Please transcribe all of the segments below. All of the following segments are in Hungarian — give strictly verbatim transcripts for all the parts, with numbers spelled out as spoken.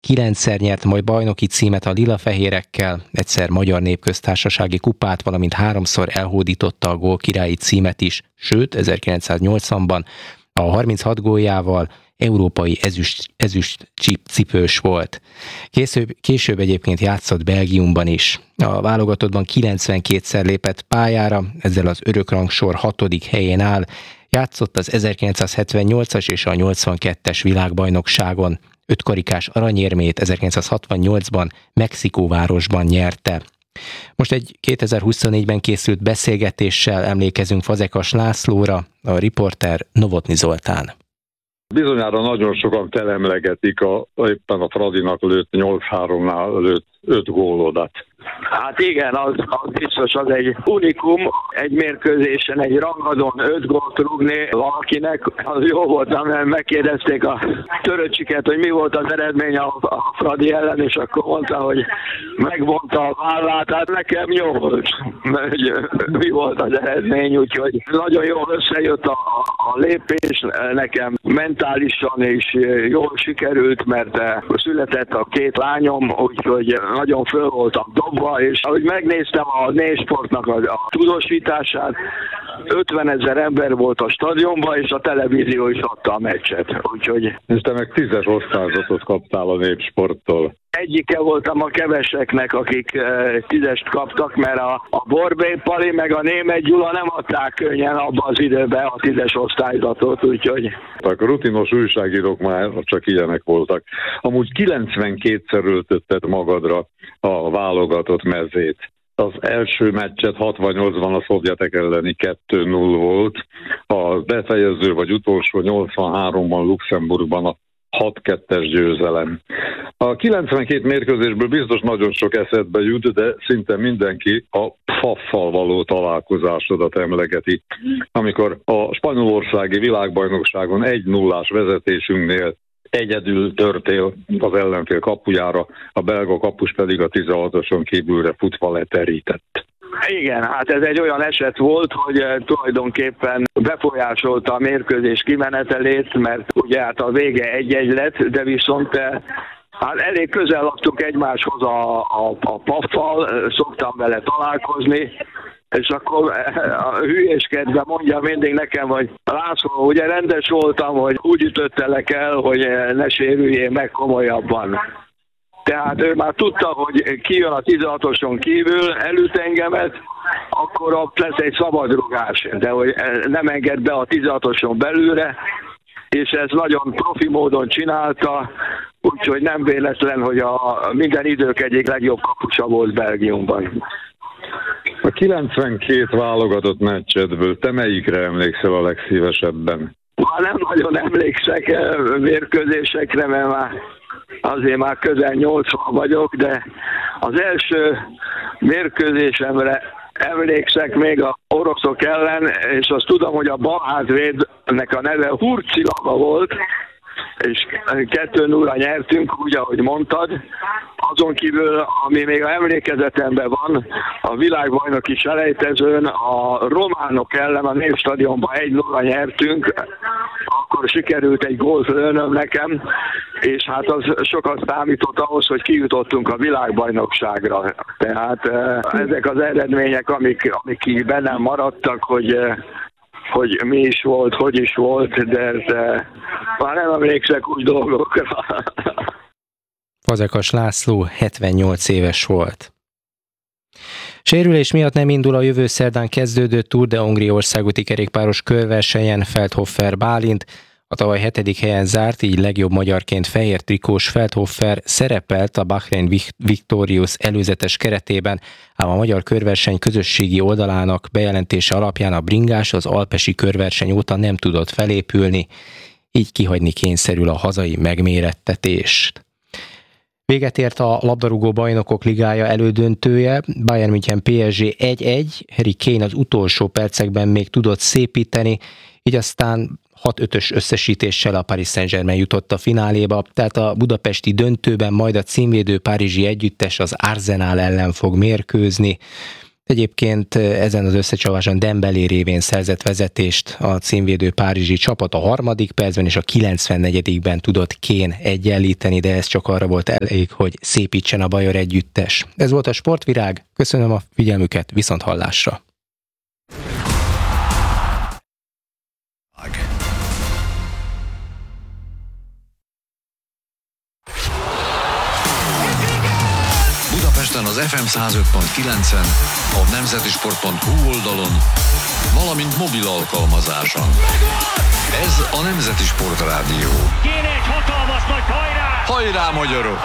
kilencszer nyert majd bajnoki címet a lilafehérekkel, egyszer Magyar Népköztársasági kupát, valamint háromszor elhódította a gólkirályi címet is, sőt ezerkilencszáznyolcvanban a harminchat góljával európai ezüst, ezüst cipős volt. Később, később egyébként játszott Belgiumban is. A válogatottban kilencvenkétszer lépett pályára, ezzel az örökrangsor hatodik helyén áll. Játszott az ezerkilencszázhetvennyolcas és a nyolcvankettes világbajnokságon. Ötkarikás aranyérmét ezerkilencszázhatvannyolcban Mexikóvárosban nyerte. Most egy kétezer-huszonnégyben készült beszélgetéssel emlékezünk Fazekas Lászlóra, a riporter Novotny Zoltán. Bizonyára nagyon sokan telemlegetik a, éppen a Fradinak lőtt nyolc háromnál lőtt öt gólodat. Hát igen, az, az biztos, az egy unikum, egy mérkőzésen, egy rangadón öt gólt rúgni valakinek, az jó volt, mert megkérdezték a Töröcsiket, hogy mi volt az eredmény a, a Fradi ellen, és akkor mondta, hogy megvonta a vállát, hát nekem jó volt, mi volt az eredmény, úgyhogy nagyon jól összejött a, a lépés, nekem mentálisan is jól sikerült, mert született a két lányom, úgyhogy nagyon föl voltam dobva, és ahogy megnéztem a Nésportnak a, a tudósítását, ötvenezer ember volt a stadionban, és a televízió is adta a meccset, úgyhogy... És te meg tízes osztályzatot kaptál a Népsporttól. Egyike voltam a keveseknek, akik e, tízest kaptak, mert a, a Borbély Pali meg a Németh Gyula nem adták könnyen abban az időben a tízes osztályzatot, úgyhogy... A rutinos újságírók már csak ilyenek voltak. Amúgy kilencvenkétszer öltötted magadra a válogatott mezét. Az első meccset hatvannyolcban a szovjetek elleni kettő null volt, a befejező vagy utolsó nyolcvanháromban Luxemburgban a hat kettes győzelem. A kilencvenkét mérkőzésből biztos nagyon sok eszedbe jut, de szinte mindenki a Faffal való találkozásodat emlegeti, amikor a spanyolországi világbajnokságon egy nullás vezetésünknél egyedül törtél az ellenfél kapujára, a belga kapus pedig a tizenhatoson kívülre futva leterített. Igen, hát ez egy olyan eset volt, hogy tulajdonképpen befolyásolta a mérkőzés kimenetelét, mert ugye hát a vége egy-egy lett, de viszont hát elég közel laktunk egymáshoz a, a, a Paffal, szoktam vele találkozni, és akkor a hülyéskedve mondja mindig nekem, hogy László, ugye rendes voltam, hogy úgy ütöttelek el, hogy ne sérüljél meg komolyabban. Tehát ő már tudta, hogy kijön a tizenhatoson kívül, elüt engemet, akkor ott lesz egy szabadrugás, de hogy nem enged be a tizenhatoson belülre, és ez nagyon profi módon csinálta, úgyhogy nem véletlen, hogy a minden idők egyik legjobb kapusa volt Belgiumban. A kilencvenkét válogatott meccsedből te melyikre emlékszel a legszívesebben? Már nem nagyon emlékszek mérkőzésekre, mert már azért már közel nyolcvan vagyok, de az első mérkőzésemre emlékszek még a oroszok ellen, és azt tudom, hogy a balhátvédnek a neve Hurcilava volt, és kettő nullra nyertünk, úgy, ahogy mondtad. Azon kívül, ami még a emlékezetemben van, a világbajnoki selejtezőn a románok ellen a Népstadionban egy nullra nyertünk, akkor sikerült egy gólt lőnöm nekem, és hát az sokat számított ahhoz, hogy kijutottunk a világbajnokságra. Tehát ezek az eredmények, amik, amik bennem maradtak, hogy hogy mi is volt, hogy is volt, de, de már nem emlékszek úgy dolgokra. Fazekas László hetvennyolc éves volt. Sérülés miatt nem indul a jövő szerdán kezdődő Tour de Hongrie országúti kerékpáros körversenyen Feldhofer Bálint. A tavaly hetedik helyen zárt, így legjobb magyarként fehér trikós Feldhofer szerepelt a Bahrain Victorious előzetes keretében, ám a magyar körverseny közösségi oldalának bejelentése alapján a bringás az alpesi körverseny óta nem tudott felépülni, így kihagyni kényszerül a hazai megmérettetést. Véget ért a labdarúgó bajnokok ligája elődöntője, Bayern München pé es gé egy egy, Harry Kane az utolsó percekben még tudott szépíteni, így aztán hat ötös összesítéssel a Paris Saint-Germain jutott a fináléba, tehát a budapesti döntőben majd a címvédő párizsi együttes az Arsenal ellen fog mérkőzni. Egyébként ezen az összecsaváson Dembélé révén szerzett vezetést a címvédő párizsi csapat a harmadik percben, és a kilencvennegyedikben tudott Kane egyenlíteni, de ez csak arra volt elég, hogy szépítsen a bajor együttes. Ez volt a Sportvirág, köszönöm a figyelmüket, viszont hallásra! Budapesten az ef em száz öt pont kilencen, a nemzetisport pont hu oldalon, valamint mobil alkalmazáson. Ez a Nemzeti Sport Rádió. Kéne egy hatalmas nagy hajrá! Hajrá, magyarok!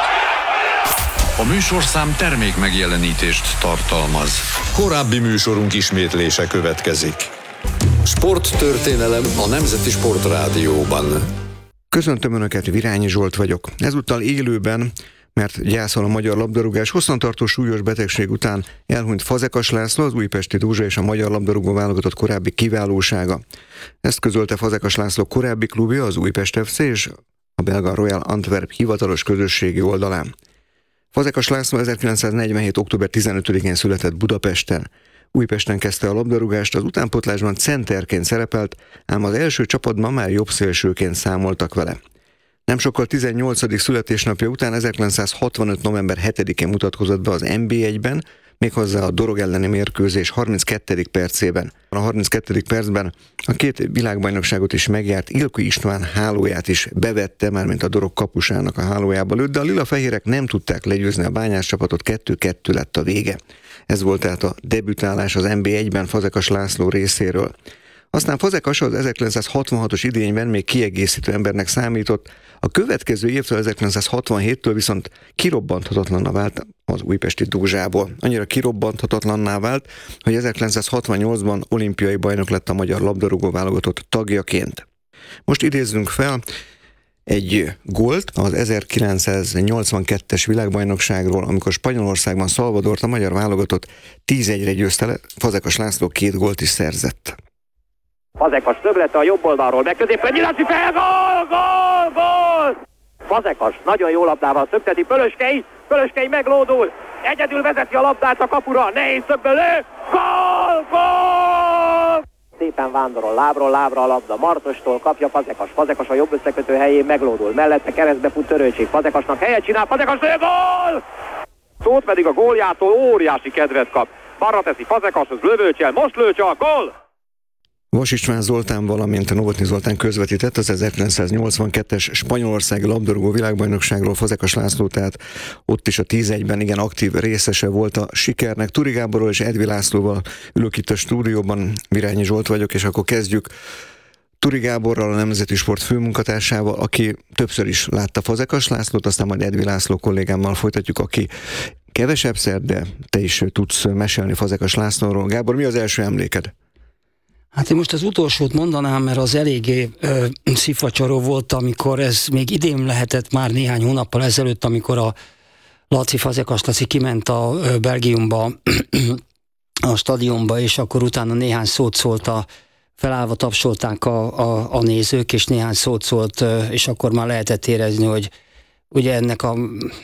A műsorszám termék megjelenítést tartalmaz. Korábbi műsorunk ismétlése következik. Sporttörténelem a Nemzeti Sport Rádióban. Köszöntöm Önöket, Virányi Zsolt vagyok. Ezúttal élőben, mert gyászol a magyar labdarúgás, hosszantartó súlyos betegség után elhunyt Fazekas László, az újpesti Dózsa és a magyar labdarúgó válogatott korábbi kiválósága. Ezt közölte Fazekas László korábbi klubja, az Újpest ef cé és a belga Royal Antwerp hivatalos közösségi oldalán. Fazekas László ezerkilencszáznegyvenhét. október tizenötödikén született Budapesten. Újpesten kezdte a labdarúgást, az utánpótlásban centerként szerepelt, ám az első csapatban már jobbszélsőként számoltak vele. Nem sokkal tizennyolcadik születésnapja után ezerkilencszázhatvanöt. november hetedikén mutatkozott be az en bé egyben, méghozzá a Dorog elleni mérkőzés harminckettedik percében. A harminckettedik percben a két világbajnokságot is megjárt Ilko István hálóját is bevette, mármint a Dorog kapusának a hálójába lőtt, de a lila-fehérek nem tudták legyőzni a Bányász csapatot, kettő-kettő lett a vége. Ez volt tehát a debütálás az en bé egyben Fazekas László részéről. Aztán Fazekas az ezerkilencszázhatvanhatos idényben még kiegészítő embernek számított, a következő évtől ezerkilencszázhatvanhéttől viszont kirobbanthatatlanná vált az újpesti Dózsából. Annyira kirobbanthatatlanná vált, hogy ezerkilencszázhatvannyolcban olimpiai bajnok lett a magyar labdarúgó válogatott tagjaként. Most idézzünk fel egy gólt az ezerkilencszáznyolcvankettes világbajnokságról, amikor Spanyolországban Salvadort a magyar válogatott tíz egyre győzte le, Fazekas László két gólt is szerzett. Fazekas többlete a jobb oldalról, megközépen nyilási fel, gól, gól, gól! Fazekas nagyon jó labdával szökteti, Pölöskei, Pölöskei meglódul, egyedül vezeti a labdát a kapura, nehéz szögből lő, gól, gól! Szépen vándorol lábról lábra a labda, Martostól kapja Fazekas, Fazekas a jobb összekötő helyén meglódul, mellette keresztbe fut Törőcsik, Fazekasnak helyet csinál, Fazekas lő, gól! Szót pedig a góljától óriási kedvet kap, balra teszi Fazekashoz, lövőcsel, most lő csak, gól! Vas István Zoltán, valamint Novotny Zoltán közvetített az ezerkilencszáznyolcvankettes spanyolországi labdarúgó világbajnokságról. Fazekas László tehát ott is a tíz egyben igen aktív részese volt a sikernek. Turi Gáborról és Edvi Lászlóval ülök itt a stúdióban, Virányi Zsolt vagyok, és akkor kezdjük Turi Gáborral, a Nemzeti Sport főmunkatársával, aki többször is látta Fazekas Lászlót, aztán majd Edvi László kollégámmal folytatjuk, aki kevesebbszer, de te is tudsz mesélni Fazekas Lászlóról. Gábor, mi az első emléked? Hát én most az utolsót mondanám, mert az eléggé ö, szívfacsaró volt, amikor ez még idén lehetett már néhány hónappal ezelőtt, amikor a Laci, Fazekas Laci kiment a ö, Belgiumba, a stadionba, és akkor utána néhány szót szólt a felállva tapsolták a, a, a nézők, és néhány szót szólt, és akkor már lehetett érezni, hogy ugye ennek a,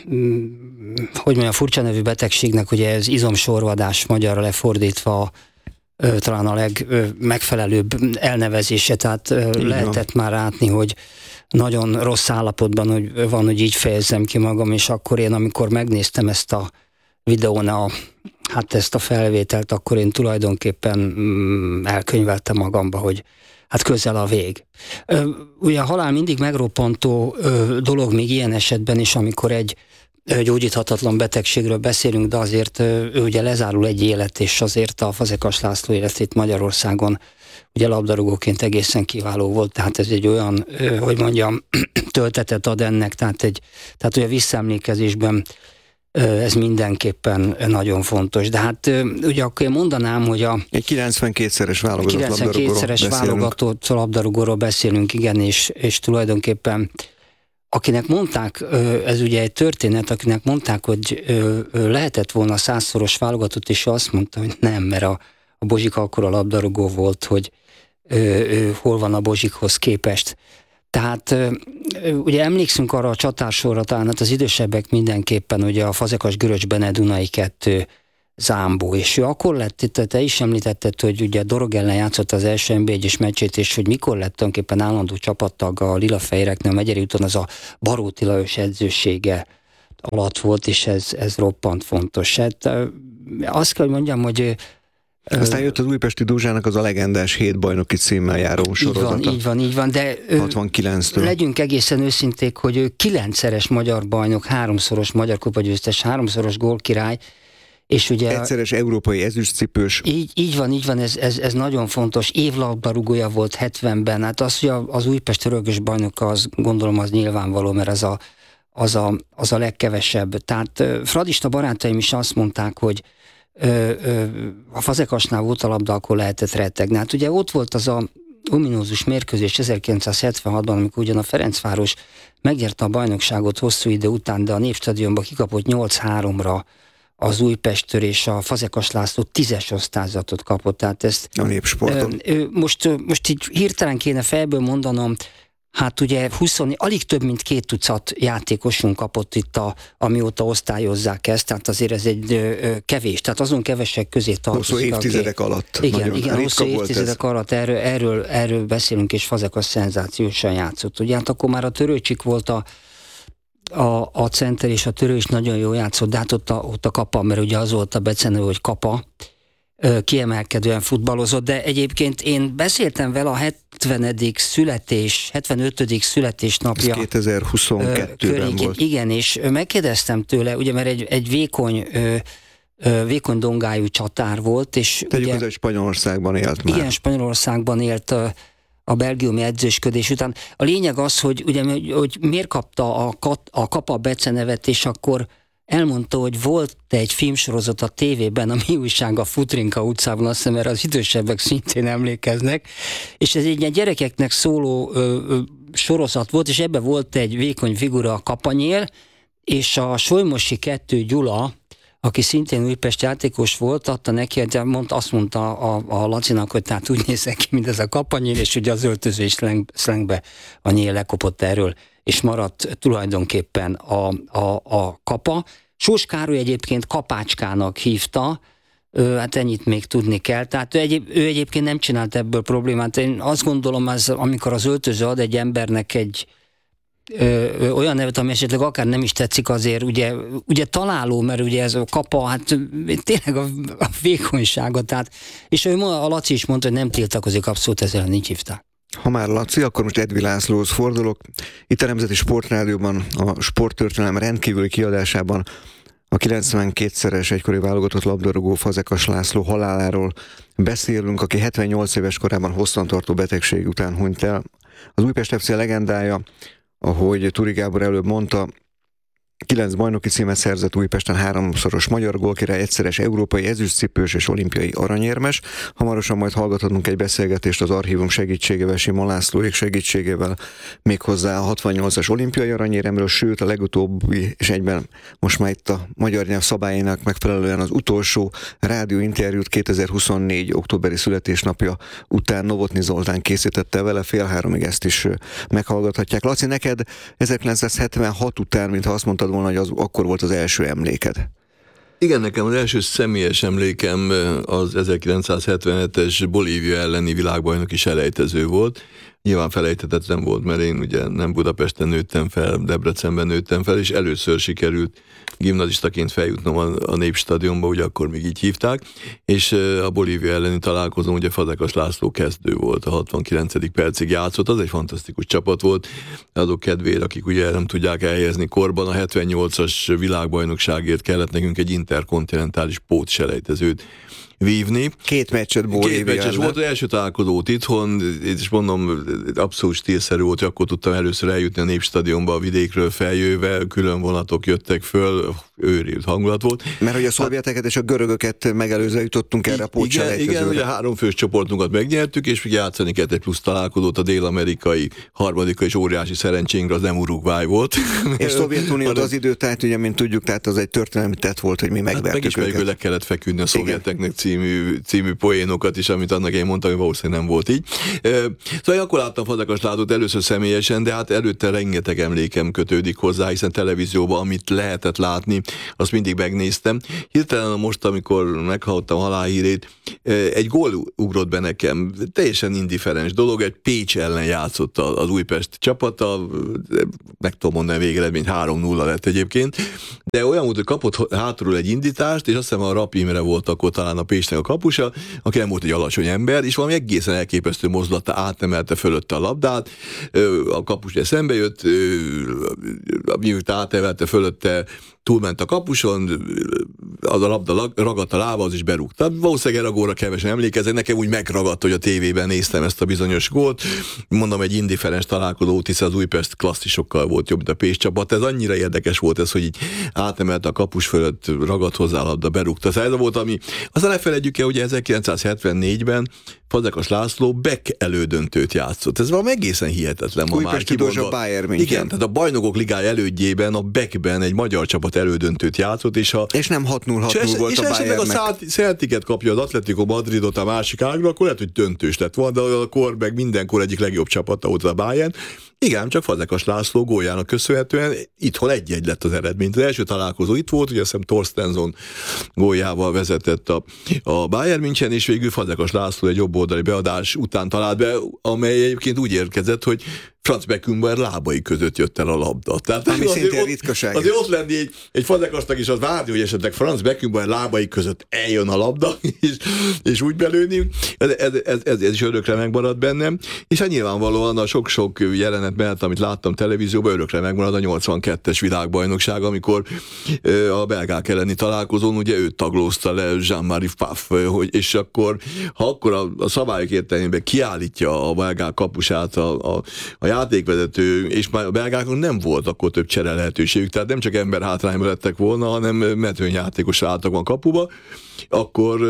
hogy mondjam, furcsa nevű betegségnek, ugye ez izomsorvadás, magyarra lefordítva talán a legmegfelelőbb elnevezése, tehát lehetett már látni, hogy nagyon rossz állapotban hogy van, hogy így fejezzem ki magam, és akkor én, amikor megnéztem ezt a videón, a, hát ezt a felvételt, akkor én tulajdonképpen elkönyveltem magamba, hogy hát közel a vég. Ugye a halál mindig megroppantó dolog még ilyen esetben is, amikor egy gyógyíthatatlan betegségről beszélünk, de azért ő ugye lezárul egy élet, és azért a Fazekas László életét Magyarországon ugye labdarúgóként egészen kiváló volt, tehát ez egy olyan, hogy mondjam, töltetet ad ennek, tehát, egy, tehát ugye a visszaemlékezésben ez mindenképpen nagyon fontos. De hát ugye akkor én mondanám, hogy a egy kilencvenkétszeres válogatott kilencvenkétszeres válogatott labdarúgóról beszélünk, igen, és, és tulajdonképpen akinek mondták, ez ugye egy történet, akinek mondták, hogy lehetett volna százszoros válogatott, és azt mondta, hogy nem, mert a, a Bozsik akkor a labdarúgó volt, hogy ő, ő, hol van a Bozsikhoz képest. Tehát ugye emlékszünk arra a csatársorra, talán hát az idősebbek mindenképpen, ugye a Fazekas Göröcs Bene Dunai kettő Zámbó, és ő akkor lett, te, te is említetted, hogy ugye Dorog ellen játszott az első en bé egyes meccsét, és hogy mikor lett tulajdonképpen állandó csapattag a Lilafehéreknél, a Megyeri úton, az a Baróti Lajos edzősége alatt volt, és ez, ez roppant fontos. Hát azt kell, hogy mondjam, hogy aztán jött az Újpesti Dózsának az a legendás hét bajnoki címmel járó sorozata. Így van, így van, így van, de hatvankilenctől. Legyünk egészen őszinték, hogy ő kilencszeres magyar bajnok, háromszoros magyar kupagyőztes, háromszoros gólkirály, és ugye... Egyszeres európai ezüstcipős. Így, így van, így van, ez, ez, ez nagyon fontos. Évlabdarúgója volt hetvenben, hát az, hogy az Újpest örökös bajnoka, az gondolom az nyilvánvaló, mert az a, az a, az a legkevesebb. Tehát fradista barátaim is azt mondták, hogy Ö, ö, a Fazekasnál volt a labda, akkor lehetett rettegni. Hát ugye ott volt az a ominózus mérkőzés ezerkilencszázhetvenhatban, amikor ugyan a Ferencváros megnyerte a bajnokságot hosszú idő után, de a Népstadionban kikapott nyolc háromra az Újpesttől, és a Fazekas László tízes osztályzatot kapott. Tehát ezt, a Népsporton. Ö, ö, most, most így hirtelen kéne fejből mondanom, hát ugye húsz, alig több mint két tucat játékosunk kapott itt, a, amióta osztályozzák ezt, tehát azért ez egy ö, kevés, tehát azon kevesek közé tartozik. Hosszú évtizedek aki, alatt. Igen, igen hosszú évtizedek alatt erről, erről, erről beszélünk, és Fazekas szenzációsan játszott. Ugye hát akkor már a Törőcsik volt a, a, a center, és a Törő is nagyon jól játszott, de hát ott a, ott a Kapa, mert ugye az volt a becenő, hogy Kapa, kiemelkedően futballozott, de egyébként én beszéltem vele a hetvenedik születés, hetvenötödik születésnapja. Ez kétezer-huszonkettőben volt. Igen, és megkérdeztem tőle, ugye mert egy, egy vékony, vékony dongájú csatár volt, és tegyük ugye, hozzá, hogy Spanyolországban élt már. Igen, Spanyolországban élt a, a belgiumi edzősködés után. A lényeg az, hogy, ugye, hogy miért kapta a, a Kapa becenevet, és akkor elmondta, hogy volt egy filmsorozat a tévében, a Mi újság a Futrinka utcában, azt hiszem, erre az idősebbek szintén emlékeznek, és ez egy ilyen gyerekeknek szóló ö, ö, sorozat volt, és ebben volt egy vékony figura, a Kapanyél, és a Solymosi kettő Gyula, aki szintén Újpest játékos volt, adta neki, mondta, azt mondta a, a Lacinak, hogy tehát úgy nézek ki, mint ez a Kapanyél, és ugye az öltöző és szlengbe a nyél lekopott erről, és maradt tulajdonképpen a, a, a Kapa. Sós Károly egyébként Kapácskának hívta, ő, hát ennyit még tudni kell. Tehát ő, egyéb, ő egyébként nem csinált ebből problémát. Én azt gondolom, ez, amikor az öltöző ad egy embernek egy ö, ö, olyan nevet, ami esetleg akár nem is tetszik, azért ugye, ugye találó, mert ugye ez a Kapa, hát tényleg a, a vékonysága. Tehát, és ő, a Laci is mondta, hogy nem tiltakozik, abszolút ezzel nincs hívták. Ha már Laci, akkor most Edvi Lászlóhoz fordulok. Itt a Nemzeti Sportrádióban, a Sporttörténelem rendkívüli kiadásában a kilencvenkétszeres egykori válogatott labdarúgó Fazekas László haláláról beszélünk, aki hetvennyolc éves korában hosszantartó betegség után hunyt el. Az Újpest ef cé legendája, ahogy Turi Gábor előbb mondta, kilenc bajnoki címet szerzett Újpesten, háromszoros magyar gólkirály, egyszeres európai ezüstcipős és olimpiai aranyérmes. Hamarosan majd hallgathatunk egy beszélgetést az archívum segítségével, Simon Lászlóék segítségével, méghozzá a hatvannyolcas olimpiai aranyéremről, sőt a legutóbbi és egyben most már itt a magyar nyelv szabályainak megfelelően az utolsó rádióinterjút kétezer-huszonnégy októberi születésnapja után Novotny Zoltán készítette vele, fél háromig ezt is meghallgathatják. Laci, neked ezerkilencszázhetvenhat után, mintha azt mondtad volna, hogy az, akkor volt az első emléked. Igen, nekem az első személyes emlékem az ezerkilencszázhetvenhetes Bolívia elleni világbajnoki selejtező volt. Nyilván felejthetetlen volt, mert én ugye nem Budapesten nőttem fel, Debrecenben nőttem fel, és először sikerült gimnazistaként feljutnom a, a Népstadionba, ugye akkor még így hívták, és a Bolívia elleni találkozón ugye Fazekas László kezdő volt, a hatvankilencedik percig játszott, az egy fantasztikus csapat volt, azok kedvére, akik ugye nem tudják elhelyezni korban, a hetvennyolcas világbajnokságért kellett nekünk egy interkontinentális pótselejtezőt vívni. Két meccset Bolívia. Két meccses volt, az első találkozót itthon, és mondom, abszolút stílszerű volt, hogy akkor tudtam először eljutni a Népstadionba a vidékről feljöve, külön vonatok jöttek föl, őrült hangulat volt. Mert hogy a szovjeteket és a görögöket megelőzve jutottunk erre a pótselejtezőre. Igen, igen, ugye három fős csoportunkat megnyertük, és játszani kellett egy plusz találkozót, a dél-amerikai harmadika és óriási szerencsénkre az nem Uruguay volt. És Szovjetunió az idő, tehát ugye, mint tudjuk, tehát az egy történelmi tett volt, hogy mi megvertük hát meg is őket. Meg le kellett feküdni a szovjeteknek cím című, című poénokat is, amit annak én mondtam, hogy valószínűleg nem volt így. Szóval akkor láttam Fazekas Lászlót először személyesen, de hát előtte rengeteg emlékem kötődik hozzá, hiszen televízióban, amit lehetett látni, azt mindig megnéztem. Hirtelen most, amikor meghallottam halálhírét, egy gól ugrott be nekem, teljesen indiferens dolog, egy Pécs ellen játszott az Újpest csapata, meg tudom mondani a végeredmény, három nulla lett egyébként, de olyan volt, hogy kapott hátulról egy indítást, és azt hiszem a Rap Imre volt akkor talán a Pécsnek a kapusa, aki nem volt egy alacsony ember, és valami egészen elképesztő mozdulata átnemelte fölötte a labdát, a kapus eszembe jött, miután átemelte fölötte, túlment a kapuson, az a labda ragadt a lába, az is berúgta. Valószínűleg erre a gólra kevesen emlékeznek, nekem úgy megragadt, hogy a tévében néztem ezt a bizonyos gólt. Mondom, egy indiferens találkozó, hiszen az Újpest klasszisokkal volt jobb, mint a Pécs csapat. Ez annyira érdekes volt ez, hogy így átemelte a kapus fölött, ragadt hozzá a labda, berúgta. Szóval ez volt, ami... Aztán ne felejtjük el, hogy ezerkilencszázhetvennégyben Fazekas László Beck elődöntőt játszott. Ez valami egészen hihetetlen ma már. Újpesti Dózsa Bayern München. Igen, tehát a Bajnokok Ligája elődjében a Beckben egy magyar csapat elődöntőt játszott, és a... És nem hat null hat null volt a Bayernnek. És a Celticet kapja az Atletico Madridot a másik ágra, akkor lehet, hogy döntős lett volna, de akkor meg mindenkor egyik legjobb csapata volt a Bayern. Igen, csak Fazekas László góljának köszönhetően itthon egy-egy lett az eredmény. Az első találkozó itt volt, ugye azt hiszem Torstensson góljával vezetett a, a Bayern München, és végül Fazekas László egy jobboldali beadás után talált be, amely egyébként úgy érkezett, hogy Franz Beckenbauer lábai között jött el a labda. Tehát ami szintén ott, ritkaság. Azért ott lenni egy, egy Fazekasnak is az várni, hogy esetleg Franz Beckenbauer lábai között eljön a labda, és, és úgy belőni. Ez, ez, ez, ez, ez is örökre megmaradt bennem. És hát nyilvánvalóan a sok-sok jelenet mellett, amit láttam televízióban, örökre megmarad a nyolcvankettes világbajnokság, amikor a belgák elleni találkozón ugye őt taglózta le Jean-Marie Pfaff, hogy, és akkor, ha akkor a, a szabályok értelmében kiállítja a belgák kapusát a, a, a játékvezető, és már a belgákon nem volt akkor több csere lehetőségük, tehát nem csak ember hátrányba lettek volna, hanem mezőnyjátékosra álltak a kapuba, akkor,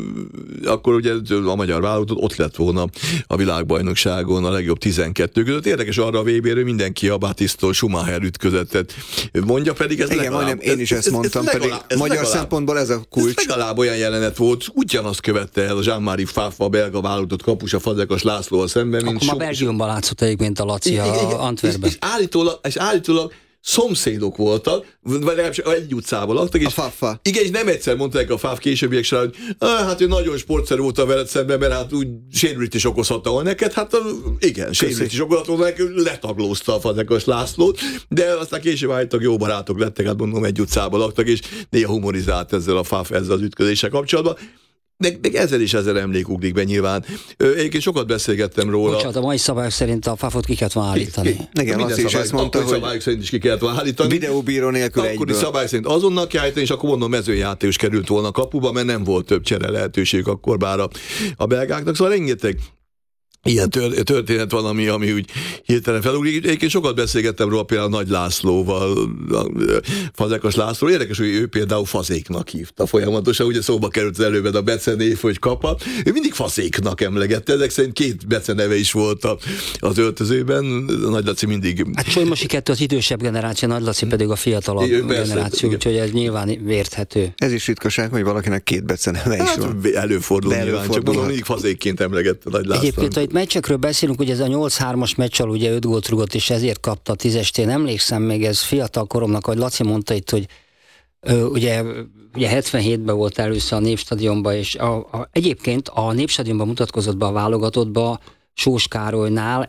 akkor ugye a magyar válogatott ott lett volna a világbajnokságon a legjobb tizenkettő között. Érdekes arra a vé bé-ről mindenki a Batistól Schumacher ütközetet mondja, pedig ez igen, legalább... Majdnem, én is ez, ezt mondtam, ez, ez pedig ez magyar legalább, szempontból ez a kulcs. Ez legalább olyan jelenet volt, ugyanazt követte el a Jean-Marie Pfaff, a belga válogatott kapusa Fazekas Lászlóval szemben. Akkor már Belgiumban látszott egyébként a Laci a Antwerpben. És, és, állítólag, és állítólag szomszédok voltak, vagy legalábbis egy utcában laktak, és, a igen, és nem egyszer mondták a Pfaff későbbiek során, hogy ah, hát ő nagyon sportszerű volt a veled szemben, mert hát úgy sérülést is okozhatta volna neked, hát igen, sérülést is okozhatta volna neked, letaglózta a Fazekas Lászlót, de aztán később állítólag jó barátok lettek, hát mondom, egy utcában laktak, és néha humorizált ezzel a Pfaff ezzel az ütközéssel kapcsolatban. Meg, meg ezzel is ezer emlék ugrik be nyilván. Egyébként sokat beszélgettem róla. Bocsánat, a mai szabályok szerint a Pfaffot ki kellett volna állítani. Igen, azt is ezt mondta, hogy szabályok szerint is ki kellett volna állítani. Videóbíró nélkül egyből. Akkori szabályok szerint azonnal kell állítani, és akkor mondom, mezőjátékos került volna a kapuba, mert nem volt több csere lehetőség akkor bár a, a belgáknak. Szóval rengeteg ilyen történet van, ami, ami úgy hirtelen felugrik. Egyébként sokat beszélgettem róla például Nagy Lászlóval, Fazekas László. Érdekes, hogy ő például Fazéknak hívta folyamatosan, ugye szóba került az előben a becenév, hogy Kapa. Ő mindig Fazéknak emlegette, ezek szerint két beceneve is volt az öltözőben. Nagy Laci mindig... Hát Csolymosi kettő az idősebb generáció, Nagy Laci pedig a fiatalabb é, generáció, úgyhogy ez nyilván érthető. Ez is ritkaság, hogy valakinek két beceneve is hát, van. Előfordul De nyilván, csak mondom, mindig Fazékként emlegette Nagy László. Egyébként, ha itt meccsekről beszélünk, hogy ez a nyolc hármas meccsal ugye öt gólt rúgott, és ezért kapta a tízest. Én emlékszem még, ez fiatal koromnak, hogy Laci mondta itt, hogy ö, ugye, ugye hetvenhétben volt először a Népstadionban, és a, a, egyébként a Népstadionban mutatkozott be a válogatottba Sós Károlynál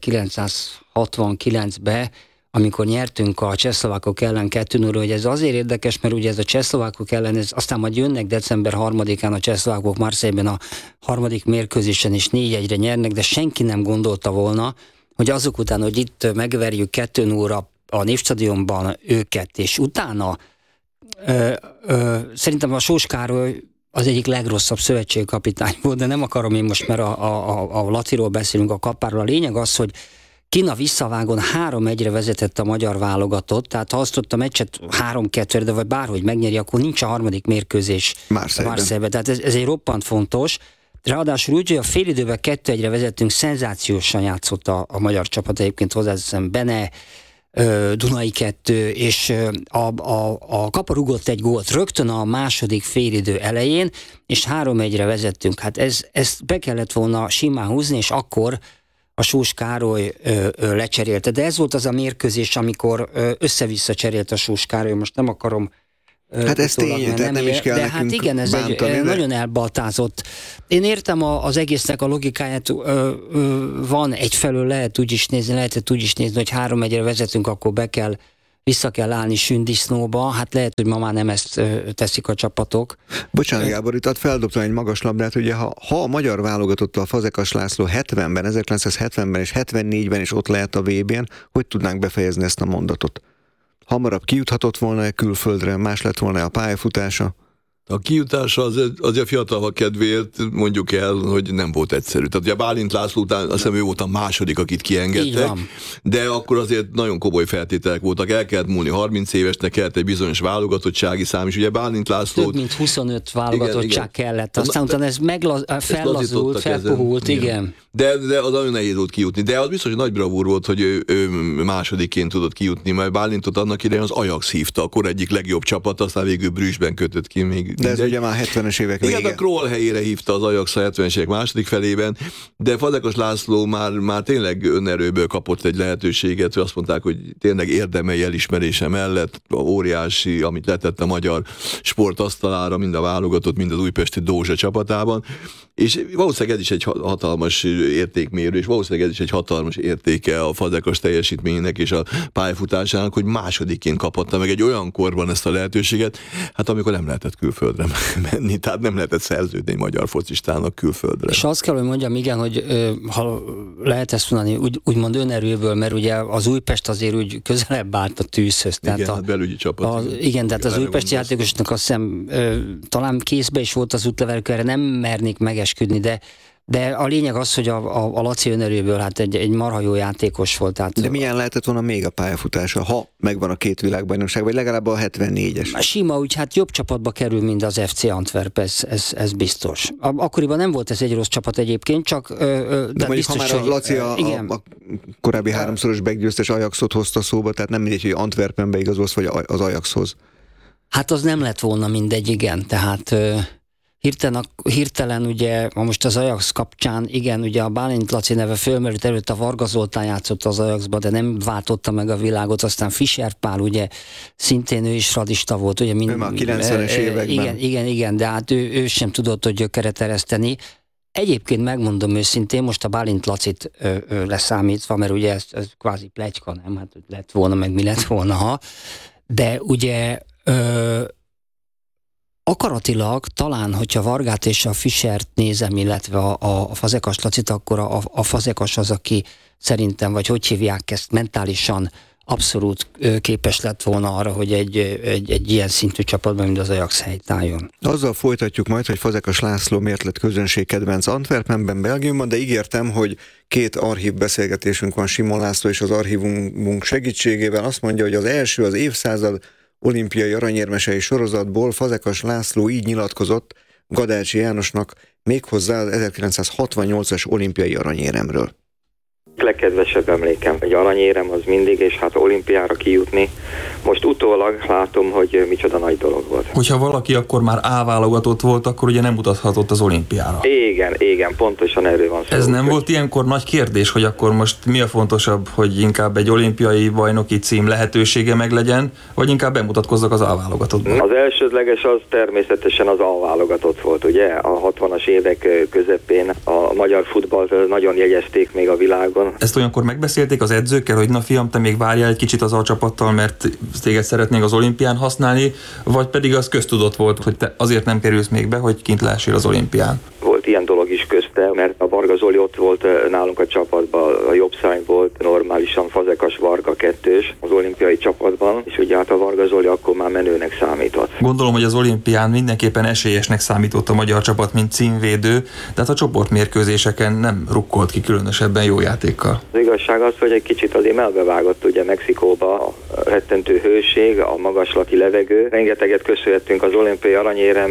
ezerkilencszázhatvankilencben, amikor nyertünk a csehszlovákok ellen kettő null, hogy ez azért érdekes, mert ugye ez a csehszlovákok ellen, ez, aztán majd jönnek december harmadikán a csehszlovákok Marseille-ben a harmadik mérkőzésen is négy egyre nyernek, de senki nem gondolta volna, hogy azok után, hogy itt megverjük kettő nullra a Népstadionban őket, és utána ö, ö, szerintem a Sós Károly az egyik legrosszabb szövetségkapitány volt, de nem akarom én most, mert a, a, a Laciról beszélünk, a Kapáról. A lényeg az, hogy Kína visszavágon három egyre vezetett a magyar válogatott, tehát ha azt ott a meccset három kettőre, de vagy bárhogy megnyeri, akkor nincs a harmadik mérkőzés Marseille-ben. Tehát ez, ez egy roppant fontos. Ráadásul úgy, hogy a félidőben kettő egyre vezettünk, szenzációsan játszott a, a magyar csapat, egyébként hozzáteszem Bene, Dunai kettő, és a, a, a Kapa rugott egy gólt rögtön a második félidő elején, és három egyre vezettünk. Hát ez, ezt be kellett volna simán húzni, és akkor a Sós Károly ö, ö, lecserélte. De ez volt az a mérkőzés, amikor ö, össze-vissza cserélt a Sós Károly, most nem akarom Hát ez tény, tehát nem is kell de nekünk hát igen, ez bántani, egy, de... nagyon elbaltázott. Én értem a, az egésznek a logikáját, ö, ö, van egyfelől lehet úgy is nézni, lehetett úgy is nézni, hogy három egyre vezetünk, akkor be kell, vissza kell állni sündisznóba, hát lehet, hogy ma már nem ezt ö, teszik a csapatok. Bocsánat, Gábor, itt feldobtam egy magas labdát, ugye ha, ha a magyar válogatott a Fazekas László hetvenben, ezerkilencszázhetvenben és hetvennégyben is ott lehet a vé bén, hogy tudnánk befejezni ezt a mondatot? Hamarabb kijuthatott volna-e külföldre, más lett volna a pályafutása? A kijutása az, az a fiatalok kedvéért mondjuk el, hogy nem volt egyszerű. Tehát ugye Bálint László után azt hiszem ő volt a második, akit kiengedtek, de akkor azért nagyon komoly feltételek voltak. El kellett múlni harminc évesnek, kellett egy bizonyos válogatottsági szám, és ugye Bálint László... Több mint huszonöt válogatottság igen, kellett. Aztán Na, utána ez meglaz, fellazult, felpuhult, igen. igen. De, de az nagyon nehéz volt kijutni. De az biztos, hogy nagy bravúr volt, hogy ő, ő másodikként tudott kijutni, mert Bálintot annak idején az Ajax hívta, akkor egyik legjobb csapat, aztán végül Brüsszben kötött ki még. De ez ugye már hetvenes évek vége. Igen, a Kroll helyére hívta az Ajax a hetvenes évek második felében, de Fazekas László már, már tényleg önerőből kapott egy lehetőséget, hogy azt mondták, hogy tényleg érdemei elismerése mellett óriási, amit letett a magyar sport asztalára, mind a válogatott, mind az újpesti Dózsa csapatában, és valószínűleg ez is egy hatalmas értékmérő, és valószínűleg ez is egy hatalmas értéke a Fazekas teljesítménynek és a pályafutásának, hogy másodikként kaphatta meg egy olyan korban ezt a lehetőséget, hát amikor nem lehetett külföldre menni, tehát nem lehetett szerződni egy magyar focistának külföldre. És azt kell, hogy mondjam, igen, hogy ha lehet ezt mondani, úgy, úgymond önerőből, mert ugye az Újpest azért úgy közelebb állt a tűzhöz. Tehát igen, a, hát belügyi csapat. A, igen, igen, tehát az újpesti játékosnak azt hiszem talán kézbe is volt az útlevelük, erre nem mernék megesküdni, de De a lényeg az, hogy a, a, a Laci önerőből hát egy, egy marha jó játékos volt. Tehát de milyen lehetett volna még a pályafutása, ha megvan a két világbajnokság, vagy legalább a hetvennégyes? Sima, úgy hát jobb csapatba kerül, mint az ef cé Antwerp, ez, ez, ez biztos. Akkoriban nem volt ez egy rossz csapat egyébként, csak... Ö, ö, de mondjuk, biztos, ha már a Laci a, igen. a, a korábbi háromszoros meggyőztes Ajaxot hozta szóba, tehát nem mindegy, hogy Antwerpenbe igazolsz, vagy az Ajaxhoz. Hát az nem lett volna mindegy, igen, tehát... Ö, Hirtelen, hirtelen ugye, most az Ajax kapcsán, igen, ugye a Bálint Laci neve fölmerült, előtt a Varga Zoltán játszott az Ajaxba, de nem váltotta meg a világot, aztán Fischer Pál, ugye, szintén ő is radista volt, ugye. Mind, a kilencvenes években. Igen, igen, igen, de hát ő, ő sem tudott, hogy gyökeret ereszteni. Egyébként megmondom őszintén, most a Bálint Lacit ö, ö, leszámítva, mert ugye ez, ez kvázi pletyka, nem? Hát lett volna, meg mi lett volna, ha. De ugye... Ö, akaratilag talán, hogyha Vargát és a Fischert nézem, illetve a, a Fazekas Lacit, akkor a, a Fazekas az, aki szerintem, vagy hogy hívják ezt, mentálisan abszolút képes lett volna arra, hogy egy, egy, egy ilyen szintű csapatban, mint az Ajax helytálljon. Azzal folytatjuk majd, hogy Fazekas László miért lett közönségkedvenc Antwerpenben, Belgiumban, de ígértem, hogy két archív beszélgetésünk van Simon László és az archívunk segítségével. Azt mondja, hogy az első az évszázad olimpiai aranyérmesei sorozatból Fazekas László így nyilatkozott Gadácsi Jánosnak méghozzá az ezerkilencszázhatvannyolcas olimpiai aranyéremről. Legkedvesebb emlékem, egy aranyérem az mindig, és hát olimpiára kijutni. Most utólag látom, hogy micsoda nagy dolog volt. Hogyha valaki akkor már A válogatott volt, akkor ugye nem utazhatott az olimpiára. Igen, igen, pontosan erről van szó. Ez nem volt ilyenkor nagy kérdés, hogy akkor most mi a fontosabb, hogy inkább egy olimpiai bajnoki cím lehetősége meglegyen, vagy inkább bemutatkozzak az A válogatottban? Az elsődleges az természetesen az A válogatott volt, ugye? A hatvanas évek közepén a magyar futballt nagyon jegyezték még a világon. Ezt olyankor megbeszélték az edzőkkel, hogy na fiam, te még várjál egy kicsit az A csapattal, mert téged szeretnénk az olimpián használni, vagy pedig az köztudott volt, hogy te azért nem kerülsz még be, hogy kint lehessél az olimpián? Volt ilyen dolog is közte, mert a Varga Zoli ott volt nálunk a csapatban, a jobb szány volt normálisan Fazekas Varga kettős az olimpiai csapatban, és ugye hát a Varga Zoli akkor már menőnek számított. Gondolom, hogy az olimpián mindenképpen esélyesnek számított a magyar csapat, mint címvédő, de hát a csoportmérkőzéseken nem rukkolt ki különösebben jó játékkal. Az igazság az, hogy egy kicsit azért melbevágott ugye Mexikóba a rettentő hőség, a magaslati levegő. Rengeteget köszönhetünk az olimpiai aranyérem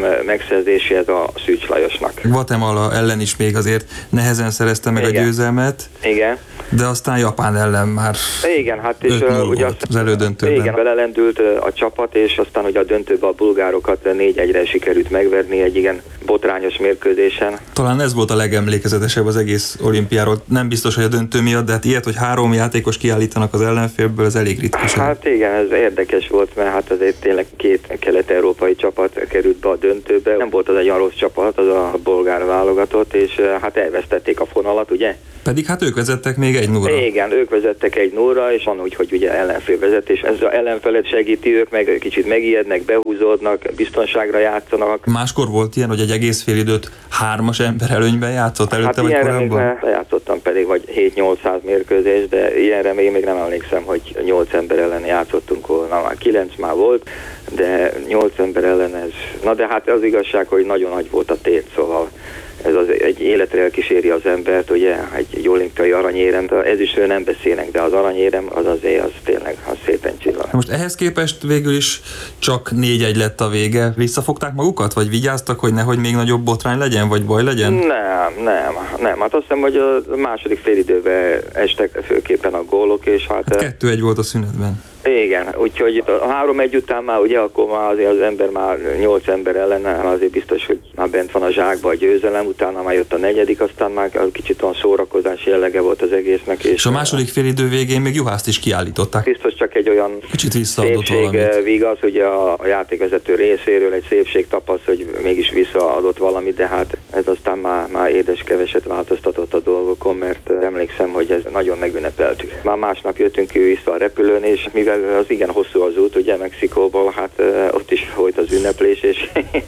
megszerzéséhez a Szűcs Lajosnak. Guatemala ellen is még azért nehezen szerezte meg igen. a győzelmet. Igen, Igen. De aztán Japán ellen már igen, hát és uh, ugye azt, az elődöntőben. Igen, belelendült a csapat, és aztán ugye a döntőben a bulgárokat négy egyre sikerült megverni egy igen botrányos mérkőzésen. Talán ez volt a legemlékezetesebb az egész olimpiáról. Nem biztos, hogy a döntő miatt, de hát ilyet, hogy három játékos kiállítanak az ellenfélből, ez elég ritkás. Hát igen, ez érdekes volt, mert hát azért tényleg két kelet-európai csapat került be a döntőbe. Nem volt az egy olyan rossz csapat, az a bolgár válogatott, és hát elvesztették a fonalat, ugye? Pedig hát ők vezettek még egy nullra. Igen, ők vezettek egy nullra, és van úgy, hogy ugye ellenfél vezetés. Ez az ellenfelet segíti, ők meg kicsit megijednek, behúzódnak, biztonságra játszanak. Máskor volt ilyen, hogy egy egész fél időt hármas ember előnyben játszott előtte, hát vagy ilyenre korábban? még játszottam pedig, vagy hét-nyolcszáz mérkőzés, de ilyenre még, még nem emlékszem, hogy nyolc ember ellen játszottunk volna. Már kilenc már volt, de nyolc ember ellen ez. Na de hát az igazság, hogy nagyon nagy volt a tét, szóval ez az egy életre elkíséri az embert, ugye, egy, egy olimpiai aranyérem, ez is ő nem beszélnek, de az aranyérem az azért, az tényleg, az szépen csillan. Most ehhez képest végül is csak négy egy lett a vége. Visszafogták magukat, vagy vigyáztak, hogy nehogy még nagyobb botrány legyen, vagy baj legyen? Nem, nem, nem. Hát azt hiszem, hogy a második félidőben estek főképpen a gólok, és hát... hát kettő egy volt a szünetben. Igen, úgyhogy a három egy után már ugye akkor már azért az ember már nyolc ember ellen, azért biztos, hogy már bent van a zsákba a győzelem, utána már jött a negyedik, aztán már kicsit olyan szórakozás jellege volt az egésznek. És, és a második félidő végén még Juhászt is kiállították. Biztos csak egy olyan kicsit visszaadott szépség vigaz, ugye a, a játékvezető részéről egy szépség tapasz, hogy mégis visszaadott valamit, de hát ez aztán már, már édes keveset változtatott a dolgokon, mert emlékszem, hogy ez nagyon megünnepeltük. Már másnap jöttünk vissza a repülőn, és mivel az igen hosszú az út, ugye Mexikóból, hát uh, ott is volt az ünneplés, és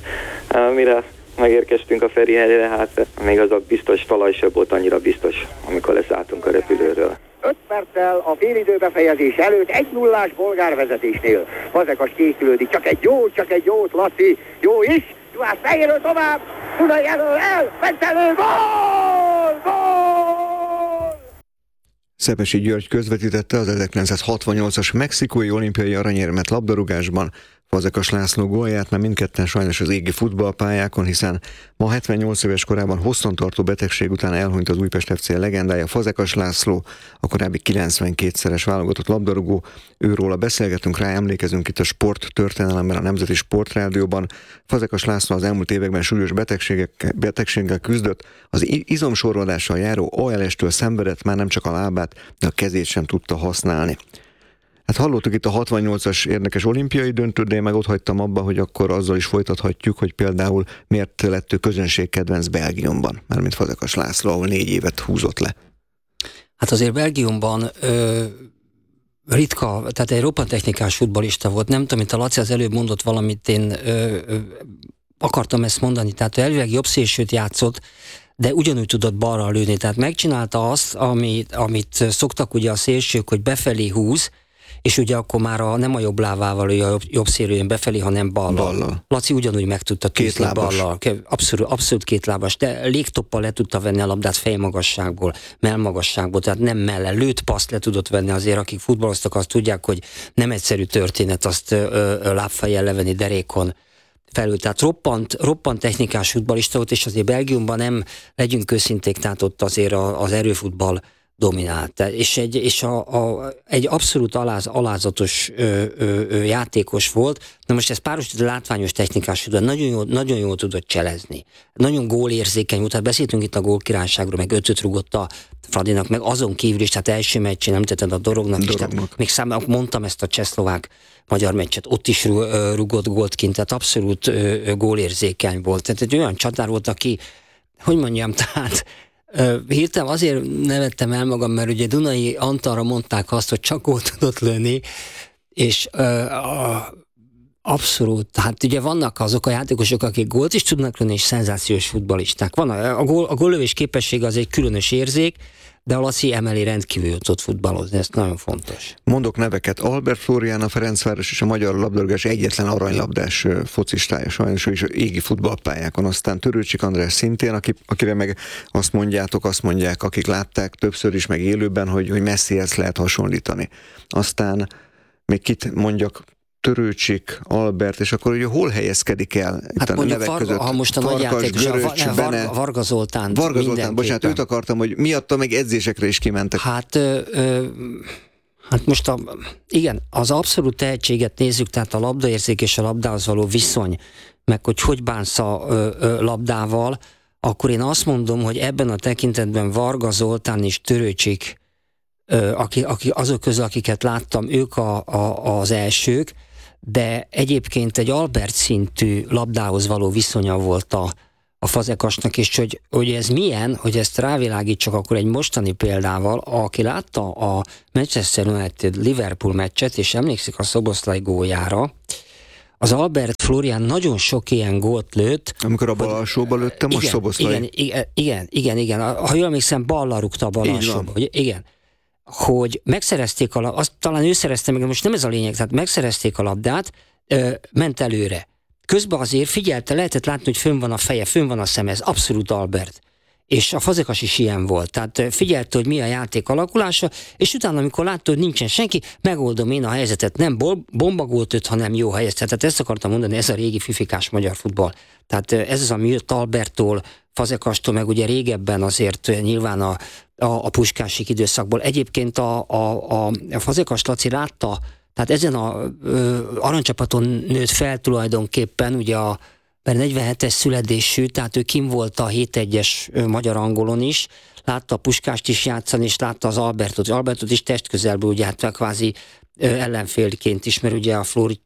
mire megérkeztünk a Ferihegyre, hát még az a biztos talaj sem volt annyira biztos, amikor leszálltunk a repülőről. öt perccel a félidő befejezés előtt egy nullás bolgár vezetésnél. Fazekas készülődik, csak egy jó, csak egy jót, Laci, jó is, Juhász fejéről tovább, Dunai elől el, mentelő, gól, gól! Szepesi György közvetítette az ezerkilencszázhatvannyolcas mexikói olimpiai aranyérmet labdarúgásban. Fazekas László gólját, mert mindketten sajnos az égi futballpályákon, hiszen ma hetvennyolc éves korában hosszantartó betegség után elhunyt az Újpest ef cé legendája Fazekas László, a korábbi kilencvenkétszeres válogatott labdarúgó. Őróla beszélgetünk, rá emlékezünk itt a Sport történelemben, a Nemzeti Sportrádióban. Fazekas László az elmúlt években súlyos betegséggel küzdött, az izomsorvadással járó á el es-től szenvedett, már nem csak a lábát, de a kezét sem tudta használni. Hát hallottuk itt a hatvannyolcas érdekes olimpiai döntőt, de én meg ott hagytam abba, hogy akkor azzal is folytathatjuk, hogy például miért lett ő közönségkedvenc Belgiumban, mármint Fazekas László, ahol négy évet húzott le. Hát azért Belgiumban ö, ritka, tehát egy roppant technikás futballista volt, nem tudom, mint a Laci az előbb mondott valamit, én ö, ö, akartam ezt mondani, tehát ő elvileg jobb szélsőt játszott, de ugyanúgy tudott balra lőni, tehát megcsinálta azt, amit, amit szoktak ugye a szélsők, hogy befelé húz, és ugye akkor már a, nem a jobb lábával a jobb, jobb szélről befelé, hanem ballal. ballal. Laci ugyanúgy meg tudta tűzni ballal. Abszolút, abszolút kétlábas, de légtoppal le tudta venni a labdát fejmagasságból, mellmagasságból, tehát nem mellen. Lőtt paszt le tudott venni, azért akik futballoztak, azt tudják, hogy nem egyszerű történet azt ö, ö, lábfejjel levenni derékon felül. Tehát roppant, roppant technikás futballista volt, és azért Belgiumban nem, legyünk őszinték, tehát ott azért a, az erőfutball dominált. És egy, és a, a, egy abszolút aláz, alázatos ö, ö, ö, játékos volt. Na most ez párosított látványos technikás futball, nagyon jól, nagyon jól tudott cselezni. Nagyon gólérzékeny volt, hát beszéltünk itt a gólkirályságról, meg ötöt rugott a Fradinak, meg azon kívül is, tehát első meccsén említetted a Dorognak is, tehát még szám, mondtam ezt a csehszlovák magyar meccset, ott is rugott gólt kint, tehát abszolút gólérzékeny volt. Tehát egy olyan csatár volt, aki, hogy mondjam, tehát hirtelen azért nevettem el magam, mert ugye Dunai Antalra mondták azt, hogy csak gólt tudott lőni, és a, abszolút, hát ugye vannak azok a játékosok, akik gólt is tudnak lőni, és szenzációs futballisták. Van a, a, gól, a góllövés képessége az egy különös érzék, de a Laci emellé rendkívül tudott futballozni, ez nagyon fontos. Mondok neveket, Albert Flórián, a Ferencváros és a magyar labdarúgás egyetlen aranylabdás focistája, sajnos ő is égi futballpályákon, aztán Törőcsik András szintén, aki, akire meg azt mondjátok, azt mondják, akik látták többször is, meg élőben, hogy, hogy Messihez lehet hasonlítani. Aztán még kit mondjak, Törőcsik, Albert, és akkor ugye hol helyezkedik el itt hát a nevek Varga, között? ha most a nagy játékos, Göröcs, a Bene, Varga Zoltán. Varga Zoltán, bocsánat, őt akartam, hogy miatta meg edzésekre is kimentek. Hát, ö, ö, hát most a, igen, az abszolút tehetséget nézzük, tehát a labdaérzék és a labdához való viszony, meg hogy hogy bánsz a ö, ö, labdával, akkor én azt mondom, hogy ebben a tekintetben Varga Zoltán és Törőcsik, ö, aki, aki, azok közül, akiket láttam, ők a, a, az elsők, de egyébként egy Albert szintű labdához való viszonya volt a, a Fazekasnak, és hogy, hogy ez milyen, hogy ezt rávilágítsak akkor egy mostani példával, aki látta a Manchester United Liverpool meccset, és emlékszik a Szoboszlai góljára, az Albert Florian nagyon sok ilyen gólt lőtt. Amikor a bal alsóba lőtte, most Szoboszlai. Igen, igen, igen, igen, igen. Ha jól emlékszem, ballal rúgta a bal alsóba. Igen. Hogy megszerezték a labdát, azt talán ő szerezte meg, most nem ez a lényeg, tehát megszerezték a labdát, ö, ment előre. Közben azért figyelte, lehetett látni, hogy fönn van a feje, fönn van a szeme, ez abszolút Albert. És a Fazekas is ilyen volt. Tehát figyelte, hogy mi a játék alakulása, és utána, amikor látta, hogy nincsen senki, megoldom én a helyzetet, nem bombagólt öt, hanem jó helyzet. Tehát ezt akartam mondani, ez a régi fifikás magyar futball. Tehát ez az, ami jött Alberttól, Fazekastól, meg ugye régebben azért nyilván a, a, a puskásik időszakból. Egyébként a, a, a, a Fazekas Laci látta, tehát ezen a ö, aranycsapaton nőtt fel tulajdonképpen, ugye a mert negyvenhetes születésű, tehát ő kim volt a hét egyes magyar angolon is, látta a Puskást is játszani, és látta az Albertot. Albertot is testközelből, ugye hát kvázi ellenfélként is, mert ugye a Flóri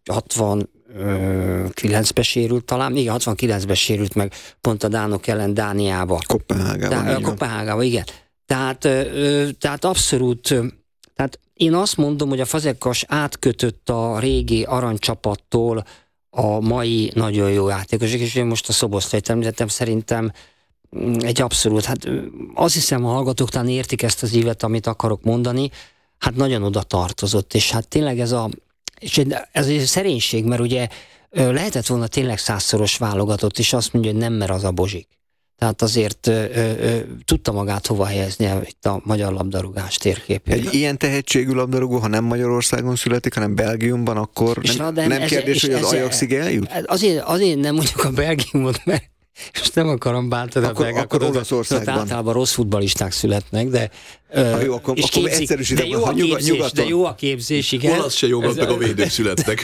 hatvankilencben sérült talán, igen, hatvankilencben sérült meg pont a dánok ellen Dániába. Kopenhágában. Kopenhágában, igen. Tehát, tehát abszolút, tehát én azt mondom, hogy a Fazekas átkötött a régi aranycsapattól a mai nagyon jó játékosok, és én most a Szoboszlait említettem, szerintem egy abszolút, hát azt hiszem, a hallgatók talán értik ezt az ívet, amit akarok mondani, hát nagyon oda tartozott, és hát tényleg ez a, és ez egy szerénység, mert ugye lehetett volna tényleg százszoros válogatott, és azt mondja, hogy nem, mert az a Bozsik. Tehát azért ö, ö, tudta magát hova helyezni itt a magyar labdarúgás térképén. Egy ilyen tehetségű labdarúgó, ha nem Magyarországon születik, hanem Belgiumban, akkor nem, nem, nem kérdés, ez, hogy az Ajaxig eljut? Azért, azért nem mondjuk a Belgiumot, mert most nem akarom bántani a belgákat. Akkor Olaszországban. Általában rossz futballisták születnek, de Ha jó, akkor, és akkor képzik, de, jó a képzés, de jó a képzés, igen. Olasz se jobb, meg a védők születnek.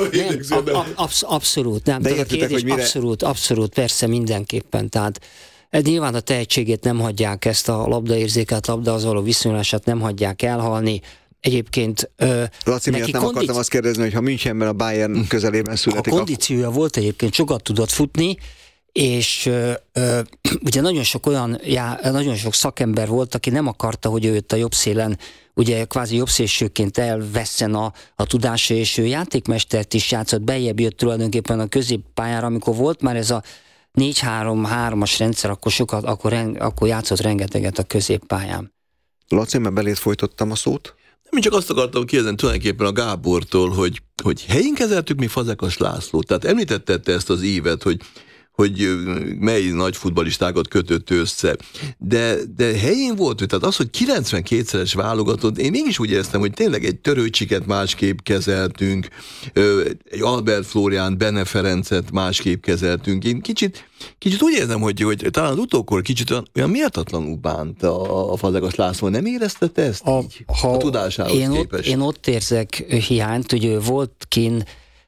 Abszolút, nem. De értitek, hogy mire... Abszolút, abszolút, persze mindenképpen. Tehát nyilván a tehetségét nem hagyják, ezt a labdaérzéket, labdahoz való viszonyulását nem hagyják elhalni. Egyébként Laci miatt nem kondici... akartam azt kérdezni, hogy ha Münchenben a Bayern közelében születik. A kondíciója akkor... volt egyébként, sokat tudott futni, és ö, ö, ugye nagyon sok olyan, já, nagyon sok szakember volt, aki nem akarta, hogy őt a jobb szélen, ugye kvázi jobbszélsőként elvesszen a, a tudása, és ő játékmestert is játszott, beljebb jött tulajdonképpen a középpályára, amikor volt már ez a négy három hármas rendszer, akkor, sokat, akkor, akkor játszott rengeteget a középpályán. Laci, mert belét folytottam a szót? Nem, csak azt akartam kérdezni tulajdonképpen a Gábortól, hogy, hogy helyén kezeltük mi Fazekas Lászlót. Tehát említetted te ezt az évet, hogy hogy mely nagy futballistákat kötött össze. De, de helyén volt, tehát az, hogy kilencvenkétszeres válogatott, én mégis úgy éreztem, hogy tényleg egy Törőcsiket másképp kezeltünk, egy Albert Flórián, Bene Ferencet másképp kezeltünk. Én kicsit, kicsit úgy érzem, hogy, hogy talán az utókor kicsit olyan, olyan méltatlanul bánt a, a Fazekas László. Nem érezte te ezt a, így, ha a tudásához én képest? Ott, én ott érzek hiányt, hogy volt kin